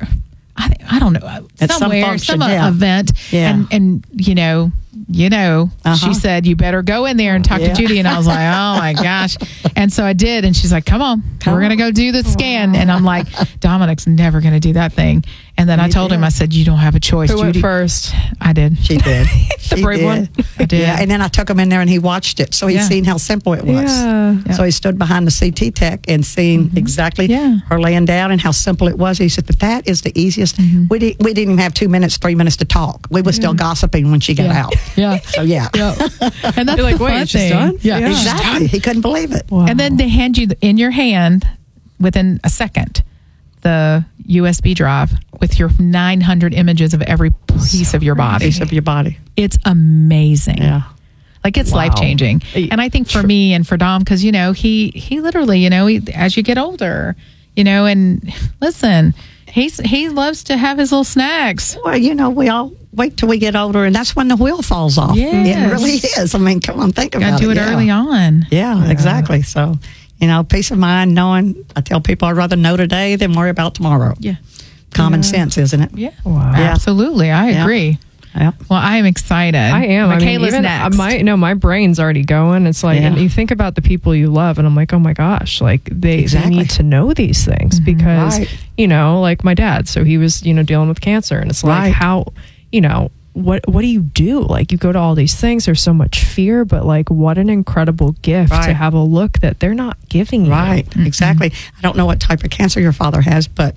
S19: I don't know,
S20: At some
S19: somewhere,
S20: function,
S19: some
S20: yeah.
S19: event.
S20: Yeah.
S19: And you know, she said, you better go in there and talk to Judy. And I was like, oh my gosh. And so I did. And she's like, come on, we're going to go do the scan. And I'm like, Dominic's never going to do that thing. And then I told him, I said, you don't have a choice.
S11: Who
S19: Judy
S11: went first?
S19: I did.
S20: She did.
S11: The brave one.
S19: I did.
S20: Yeah, and then I took him in there and he watched it. So he'd seen how simple it was.
S11: Yeah.
S20: So he stood behind the CT tech and seen exactly her laying down and how simple it was. He said, but that is the easiest. We didn't even have 2 minutes, 3 minutes to talk. We were still gossiping when she got out.
S19: Yeah.
S20: So yeah.
S19: And that's
S11: You're like,
S19: the
S11: wait,
S19: fun
S11: she's
S19: thing.
S11: done?
S19: Yeah.
S20: Exactly. He couldn't believe it.
S11: Wow.
S19: And then they hand you in your hand within a second the USB drive with your 900 images of every piece of your body.
S20: Piece of your body.
S19: It's amazing.
S20: Yeah.
S19: Like it's life changing. And I think for me and for Dom, because, you know, he literally, you know, as you get older, you know, and listen, he loves to have his little snacks.
S20: Well, you know, we all wait till we get older, and that's when the wheel falls off.
S19: Yes.
S20: It really is. I mean, come on, think about it.
S19: Gotta do it early on.
S20: Yeah, exactly. So, you know, peace of mind knowing, I tell people I'd rather know today than worry about tomorrow.
S19: Yeah.
S20: Common sense, isn't it?
S19: Yeah. Wow. Absolutely. I agree.
S20: Yeah.
S19: Well, I am excited.
S11: I am.
S19: Michaela's next.
S11: My brain's already going. It's like, and you think about the people you love, and I'm like, oh my gosh, like they need to know these things because, you know, like my dad, so he was, you know, dealing with cancer, and it's like how, you know, what do you do? Like you go to all these things, there's so much fear, but like what an incredible gift to have a look that they're not giving you.
S20: Right. Exactly. I don't know what type of cancer your father has, but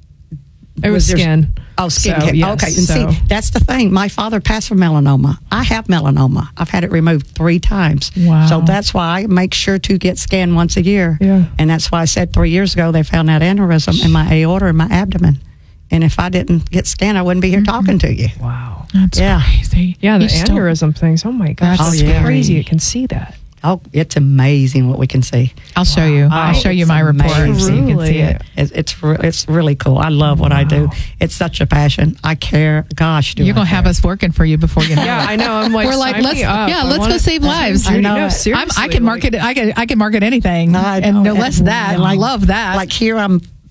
S11: it was skin.
S20: Oh, skin
S11: So,
S20: cancer.
S11: yes,
S20: Okay. And see, that's the thing. My father passed from melanoma. I have melanoma. I've had it removed 3 times.
S19: Wow.
S20: So that's why I make sure to get scanned once a year.
S11: Yeah.
S20: And that's why I said 3 years ago they found that aneurysm in my aorta in my abdomen. And if I didn't get scanned, I wouldn't be here talking to you.
S11: Wow.
S19: That's crazy.
S11: Yeah, the
S19: You still-
S11: aneurysm things. Oh my gosh,
S20: That's
S11: that's
S20: scary.
S11: crazy. It can see that.
S20: Oh, it's amazing what we can see.
S19: I'll show you. I'll show you my report so you can see it.
S20: It's really cool. I love what I do. It's such a passion. I care. Gosh, do
S19: You're
S20: I
S19: going to have
S20: care.
S19: us working for you before you know.
S11: Yeah, I know. I'm like,
S19: we're like,
S11: sign
S19: let's
S11: me up.
S19: let's go save lives.
S20: I know.
S11: No,
S20: it.
S11: seriously,
S19: I can market it. I can market anything.
S20: I
S19: and
S20: know.
S19: no less that.
S20: And
S19: I love that.
S20: Like here, I'm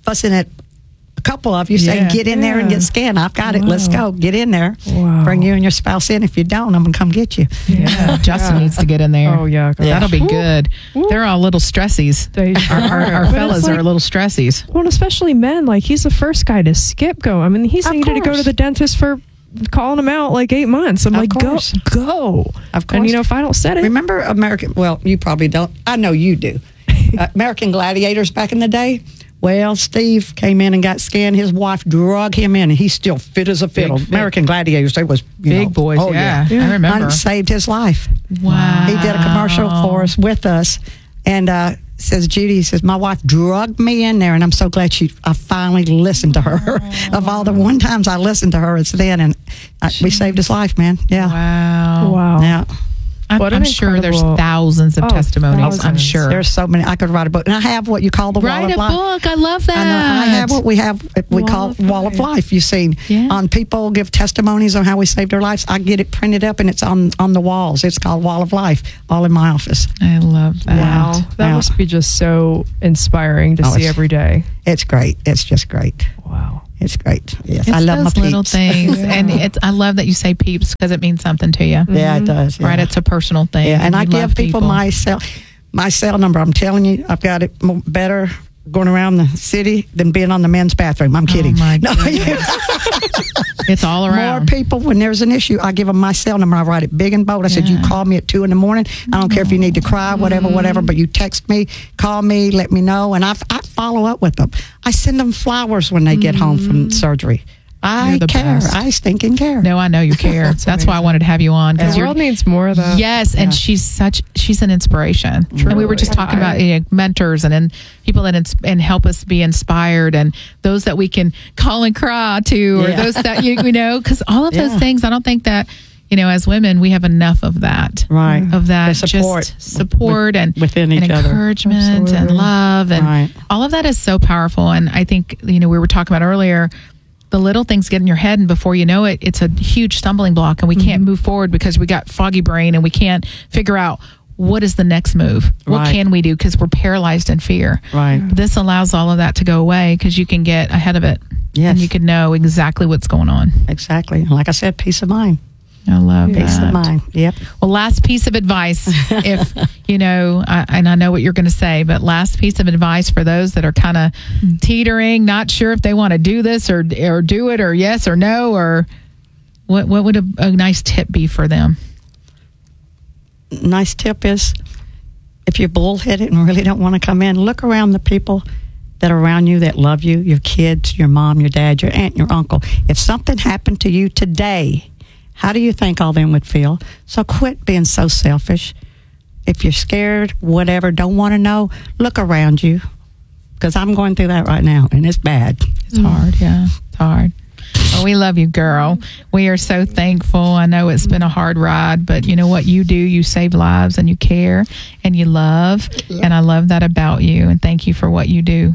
S20: fussing at a couple of you saying, get in there and get scanned. I've got it. Let's go. Get in there. Bring you and your spouse in. If you don't, I'm going to come get you.
S19: Yeah. Justin needs to get in there.
S11: Oh, yeah.
S19: That'll be good. They're all little stressies. Our fellas are little stressies.
S11: Well, especially men. Like, he's the first guy to skip go. I mean, he's needed to go to the dentist for calling him out like 8 months. I'm like, go.
S20: Of course.
S11: And, if I don't set it.
S20: Remember American, well, you probably don't. I know you do. American Gladiators back in the day. Well, Steve came in and got scanned. His wife drug him in, and he's still fit as a fiddle. American Gladiators, they was
S19: big boys.
S20: Oh,
S19: yeah. I remember.
S20: Hunt saved his life.
S19: Wow.
S20: He did a commercial for us with us, and says Judy, says, my wife drugged me in there, and I'm so glad I finally listened to her. Of all the one times I listened to her, it's then, and we saved his life, man. Yeah.
S19: Wow.
S20: Yeah.
S19: I'm sure there's thousands of testimonies. I'm sure
S20: there's so many. I could write a book, and I have what you call the Wall of Life.
S19: Write a book. I love that.
S20: I have what we call Wall of Life. You've seen on people give testimonies on how we saved their lives. I get it printed up, and it's on the walls. It's called Wall of Life, all in my office.
S19: I love that.
S11: Wow, that must be just so inspiring to see every day.
S20: It's great. It's just great.
S11: Wow.
S20: It's great. Yes,
S19: it's
S20: I love
S19: those
S20: my
S19: little
S20: peeps.
S19: things, and I love that you say peeps because it means something to you.
S20: Yeah, it does. Yeah.
S19: Right, it's a personal thing.
S20: Yeah, and I
S19: you
S20: give
S19: love
S20: people my cell number. I'm telling you, I've got it better going around the city than being on the men's bathroom. I'm kidding.
S19: Oh my goodness. It's all around.
S20: More people, when there's an issue, I give them my cell number. I write it big and bold. I said, you call me at 2 a.m. I don't care if you need to cry, whatever, but you text me, call me, let me know, and I follow up with them. I send them flowers when they get home from surgery. I care.
S19: Best.
S20: I stinking care.
S19: No, I know you care. That's why I wanted to have you on.
S11: The world needs more of that.
S19: Yes, and she's an inspiration.
S11: Truly.
S19: And we were just talking about mentors and people that and help us be inspired, and those that we can call and cry to, or those that because all of those things. I don't think that as women we have enough of that.
S20: Right.
S19: Of that
S20: support.
S19: just support and
S20: within each other,
S19: encouragement and love, and all of that is so powerful. And I think we were talking about earlier. The little things get in your head, and before you know it, it's a huge stumbling block, and we can't move forward because we got foggy brain, and we can't figure out what is the next move. What can we do? Because we're paralyzed in fear.
S20: Right.
S19: This allows all of that to go away because you can get ahead of it.
S20: Yes.
S19: And you can know exactly what's going on.
S20: Exactly. Like I said, peace of mind.
S19: I love that.
S20: Peace of mind. Yep.
S19: Well, last piece of advice, if and I know what you're going to say, but last piece of advice for those that are kind of teetering, not sure if they want to do this or do it, or yes or no, or what would a nice tip be for them?
S20: Nice tip is, if you're bullheaded and really don't want to come in, look around the people that are around you that love you, your kids, your mom, your dad, your aunt, your uncle. If something happened to you today, how do you think all them would feel? So quit being so selfish. If you're scared, whatever, don't want to know, look around you. Because I'm going through that right now, and it's bad.
S19: It's hard, yeah. It's hard. Well, we love you, girl. We are so thankful. I know it's been a hard ride, but you know what you do? You save lives, and you care, and you love. And I love that about you, and thank you for what you do.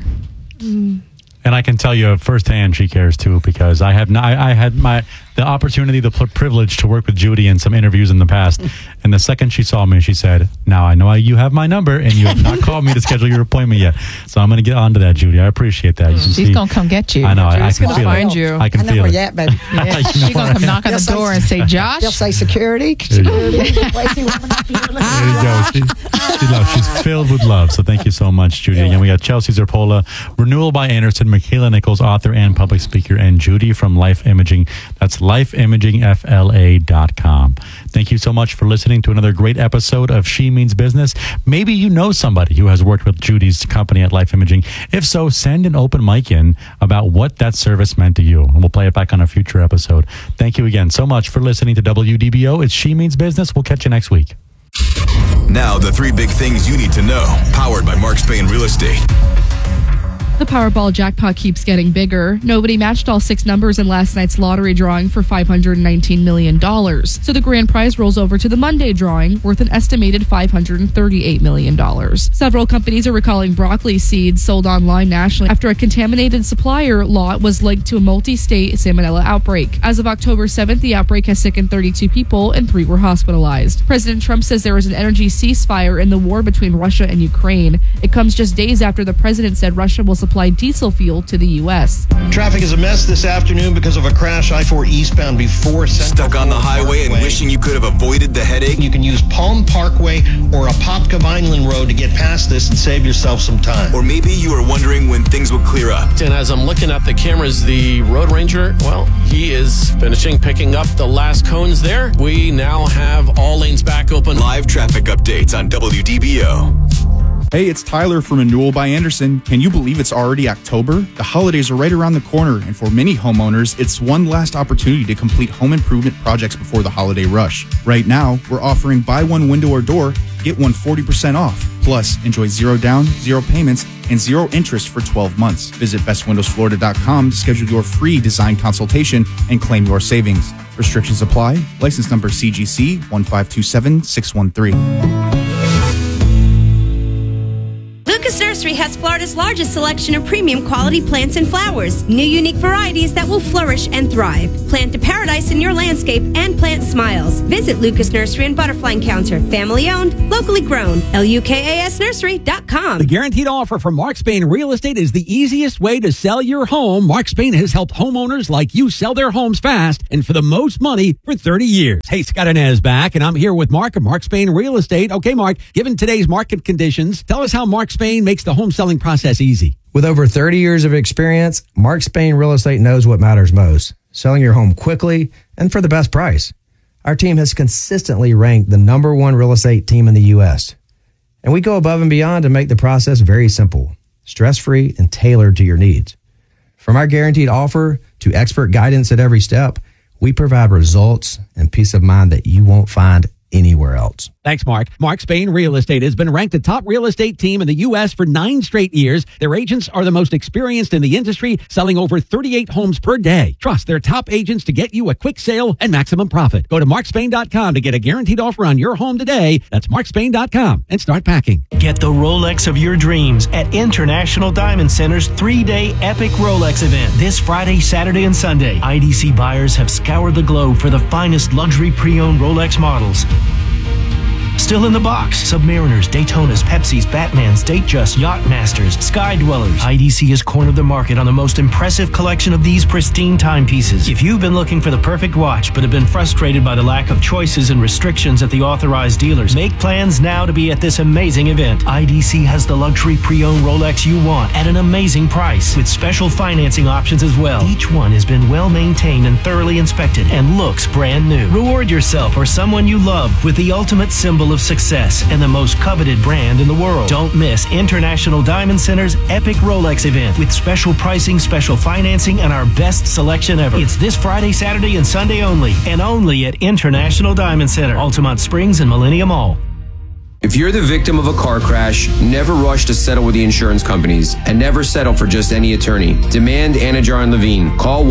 S18: And I can tell you firsthand she cares too, because I had the opportunity, the privilege to work with Judy in some interviews in the past. And the second she saw me, she said, now I know you have my number and you have not called me to schedule your appointment yet. So I'm going to get onto that, Judy. I appreciate that.
S19: She's going to come get you.
S18: I know.
S11: She's going to find you.
S18: I can
S20: know
S18: feel
S20: where
S18: it.
S20: you at, baby.
S19: Yeah. She's going to come knock on the door and say, Josh.
S20: They'll say security.
S18: There you go. She's filled with love. So thank you so much, Judy. Again, we got Chelsea Zerpola, Renewal by Anderson, Michaela Nichols, author and public speaker, and Judy from Life Imaging. That's lifeimagingfla.com. Thank you so much for listening to another great episode of She Means Business. Maybe you know somebody who has worked with Judy's company at Life Imaging. If so, send an open mic in about what that service meant to you, and we'll play it back on a future episode. Thank you again so much for listening to WDBO. It's She Means Business. We'll catch you next week.
S15: Now, the 3 big things you need to know, powered by Mark Spain Real Estate.
S2: The Powerball jackpot keeps getting bigger. Nobody matched all 6 numbers in last night's lottery drawing for $519 million. So the grand prize rolls over to the Monday drawing, worth an estimated $538 million. Several companies are recalling broccoli seeds sold online nationally after a contaminated supplier lot was linked to a multi-state salmonella outbreak. As of October 7th, the outbreak has sickened 32 people and 3 were hospitalized. President Trump says there is an energy ceasefire in the war between Russia and Ukraine. It comes just days after the president said Russia will supply supply diesel fuel to the U.S.
S12: Traffic is a mess this afternoon because of a crash I-4 eastbound before Central.
S15: Stuck on the highway and wishing you could have avoided the headache?
S12: You can use Palm Parkway or Apopka Vineland Road to get past this and save yourself some time.
S15: Or maybe you were wondering when things would clear up.
S13: And as I'm looking at the cameras, the Road Ranger, well, he is finishing picking up the last cones there. We now have all lanes back open.
S15: Live traffic updates on WDBO.
S14: Hey, it's Tyler from Renewal by Anderson. Can you believe it's already October? The holidays are right around the corner, and for many homeowners, it's one last opportunity to complete home improvement projects before the holiday rush. Right now, we're offering buy one window or door, get one 40% off. Plus, enjoy 0 down, 0 payments, and 0 interest for 12 months. Visit bestwindowsflorida.com to schedule your free design consultation and claim your savings. Restrictions apply. License number CGC 1527613.
S21: Lucas Nursery has Florida's largest selection of premium quality plants and flowers. New unique varieties that will flourish and thrive. Plant a paradise in your landscape and plant smiles. Visit Lucas Nursery and Butterfly Encounter. Family owned, locally grown. LUKASnursery.com.
S1: The guaranteed offer from Mark Spain Real Estate is the easiest way to sell your home. Mark Spain has helped homeowners like you sell their homes fast and for the most money for 30 years. Hey, Scott Inez back, and I'm here with Mark of Mark Spain Real Estate. Okay, Mark, given today's market conditions, tell us how Mark Spain makes the home selling process easy.
S23: With over 30 years of experience, Mark Spain Real Estate knows what matters most: selling your home quickly and for the best price. Our team has consistently ranked the #1 real estate team in the U.S. And we go above and beyond to make the process very simple, stress-free, and tailored to your needs. From our guaranteed offer to expert guidance at every step, we provide results and peace of mind that you won't find anywhere else.
S1: Thanks, Mark. Mark Spain Real Estate has been ranked the top real estate team in the U.S. for 9 straight years. Their agents are the most experienced in the industry, selling over 38 homes per day. Trust their top agents to get you a quick sale and maximum profit. Go to markspain.com to get a guaranteed offer on your home today. That's markspain.com and start packing.
S26: Get the Rolex of your dreams at International Diamond Center's 3-day epic Rolex event. This Friday, Saturday, and Sunday, IDC buyers have scoured the globe for the finest luxury pre-owned Rolex models. Still in the box: Submariners, Daytonas, Pepsis, Batmans, Datejust, Yachtmasters, Sky Dwellers. IDC has cornered the market on the most impressive collection of these pristine timepieces. If you've been looking for the perfect watch but have been frustrated by the lack of choices and restrictions at the authorized dealers, make plans now to be at this amazing event. IDC has the luxury pre-owned Rolex you want at an amazing price, with special financing options as well. Each one has been well maintained and thoroughly inspected and looks brand new. Reward yourself or someone you love with the ultimate symbol of success and the most coveted brand in the world. Don't miss International Diamond Center's epic Rolex event with special pricing, special financing, and our best selection ever. It's this Friday, Saturday, and Sunday only, and only at International Diamond Center, Altamont Springs and Millennium Mall.
S27: If you're the victim of a car crash, never rush to settle with the insurance companies, and never settle for just any attorney. Demand Anajar and Levine. Call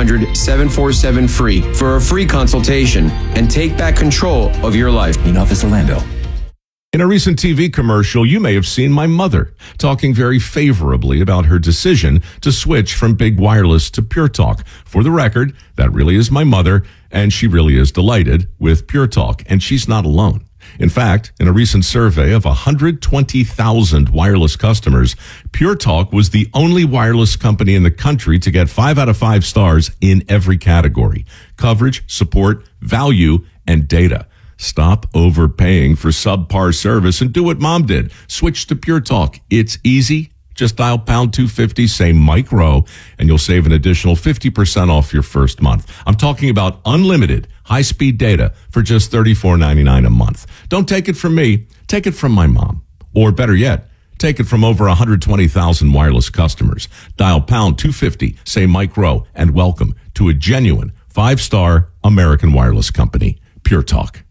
S27: 1-800-747-FREE for a free consultation and take back control of your life.
S28: In Office Orlando. In a recent TV commercial, you may have seen my mother talking very favorably about her decision to switch from Big Wireless to Pure Talk. For the record, that really is my mother, and she really is delighted with Pure Talk, and she's not alone. In fact, in a recent survey of 120,000 wireless customers, Pure Talk was the only wireless company in the country to get 5 out of 5 stars in every category: coverage, support, value, and data. Stop overpaying for subpar service and do what Mom did. Switch to Pure Talk. It's easy. Just dial pound 250, say Mike Rowe, and you'll save an additional 50% off your first month. I'm talking about unlimited high-speed data for just $34.99 a month. Don't take it from me. Take it from my mom. Or better yet, take it from over 120,000 wireless customers. Dial pound 250, say Mike Rowe, and welcome to a genuine 5-star American wireless company, Pure Talk.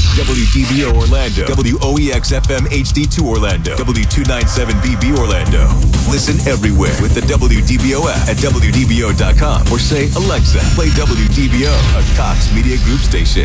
S15: WDBO Orlando, WOEX-FM HD2 Orlando, W297BB Orlando. Listen everywhere with the WDBO app at WDBO.com or say, Alexa, play WDBO, a Cox Media Group station.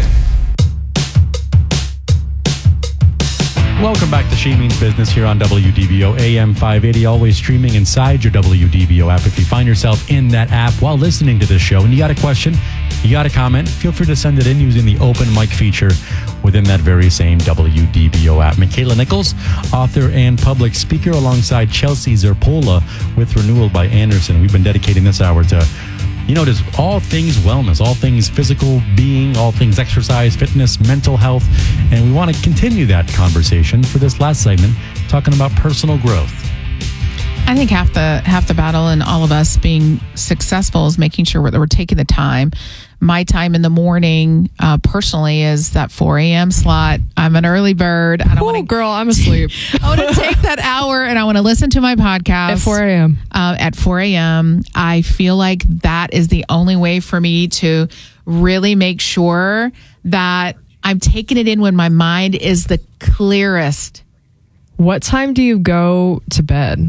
S18: Welcome back to She Means Business here on WDBO AM 580, always streaming inside your WDBO app. If you find yourself in that app while listening to this show and you got a question, You got a comment? Feel free to send it in using the open mic feature within that very same WDBO app. Michaela Nichols, author and public speaker, alongside Chelsea Zerpola with Renewal by Anderson. We've been dedicating this hour to, just all things wellness, all things physical being, all things exercise, fitness, mental health. And we want to continue that conversation for this last segment, talking about personal growth.
S19: I think half the battle in all of us being successful is making sure that we're taking the time. My time in the morning, personally, is that 4 a.m. slot. I'm an early bird. I don't want to.
S11: Girl, I'm asleep.
S19: I want to take that hour and I want to listen to my podcast
S11: At 4 a.m.
S19: At 4 a.m. I feel like that is the only way for me to really make sure that I'm taking it in when my mind is the clearest.
S11: What time do you go to bed?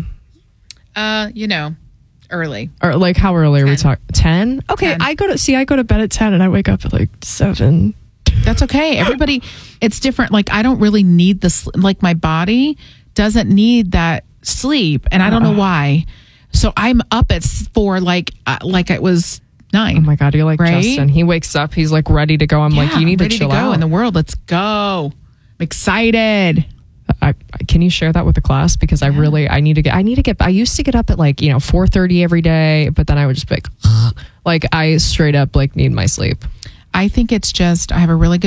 S19: Early.
S11: Or like how early
S19: 10.
S11: are we talking? 10? Okay,
S19: 10.
S11: I go to bed at 10 and I wake up at like 7.
S19: That's okay. Everybody, it's different. Like I don't really need my body doesn't need that sleep, and I don't know why. So I'm up at 4 like it was 9.
S11: Oh my God, you're like
S19: right?
S11: Justin. He wakes up, he's like ready to go. I'm like, you need to chill out.
S19: In the world. Let's go. I'm excited.
S11: Can you share that with the class? Because I used to get up at 4:30 every day, but then I would just be like I straight up need my sleep.
S19: I think it's just, I have a really good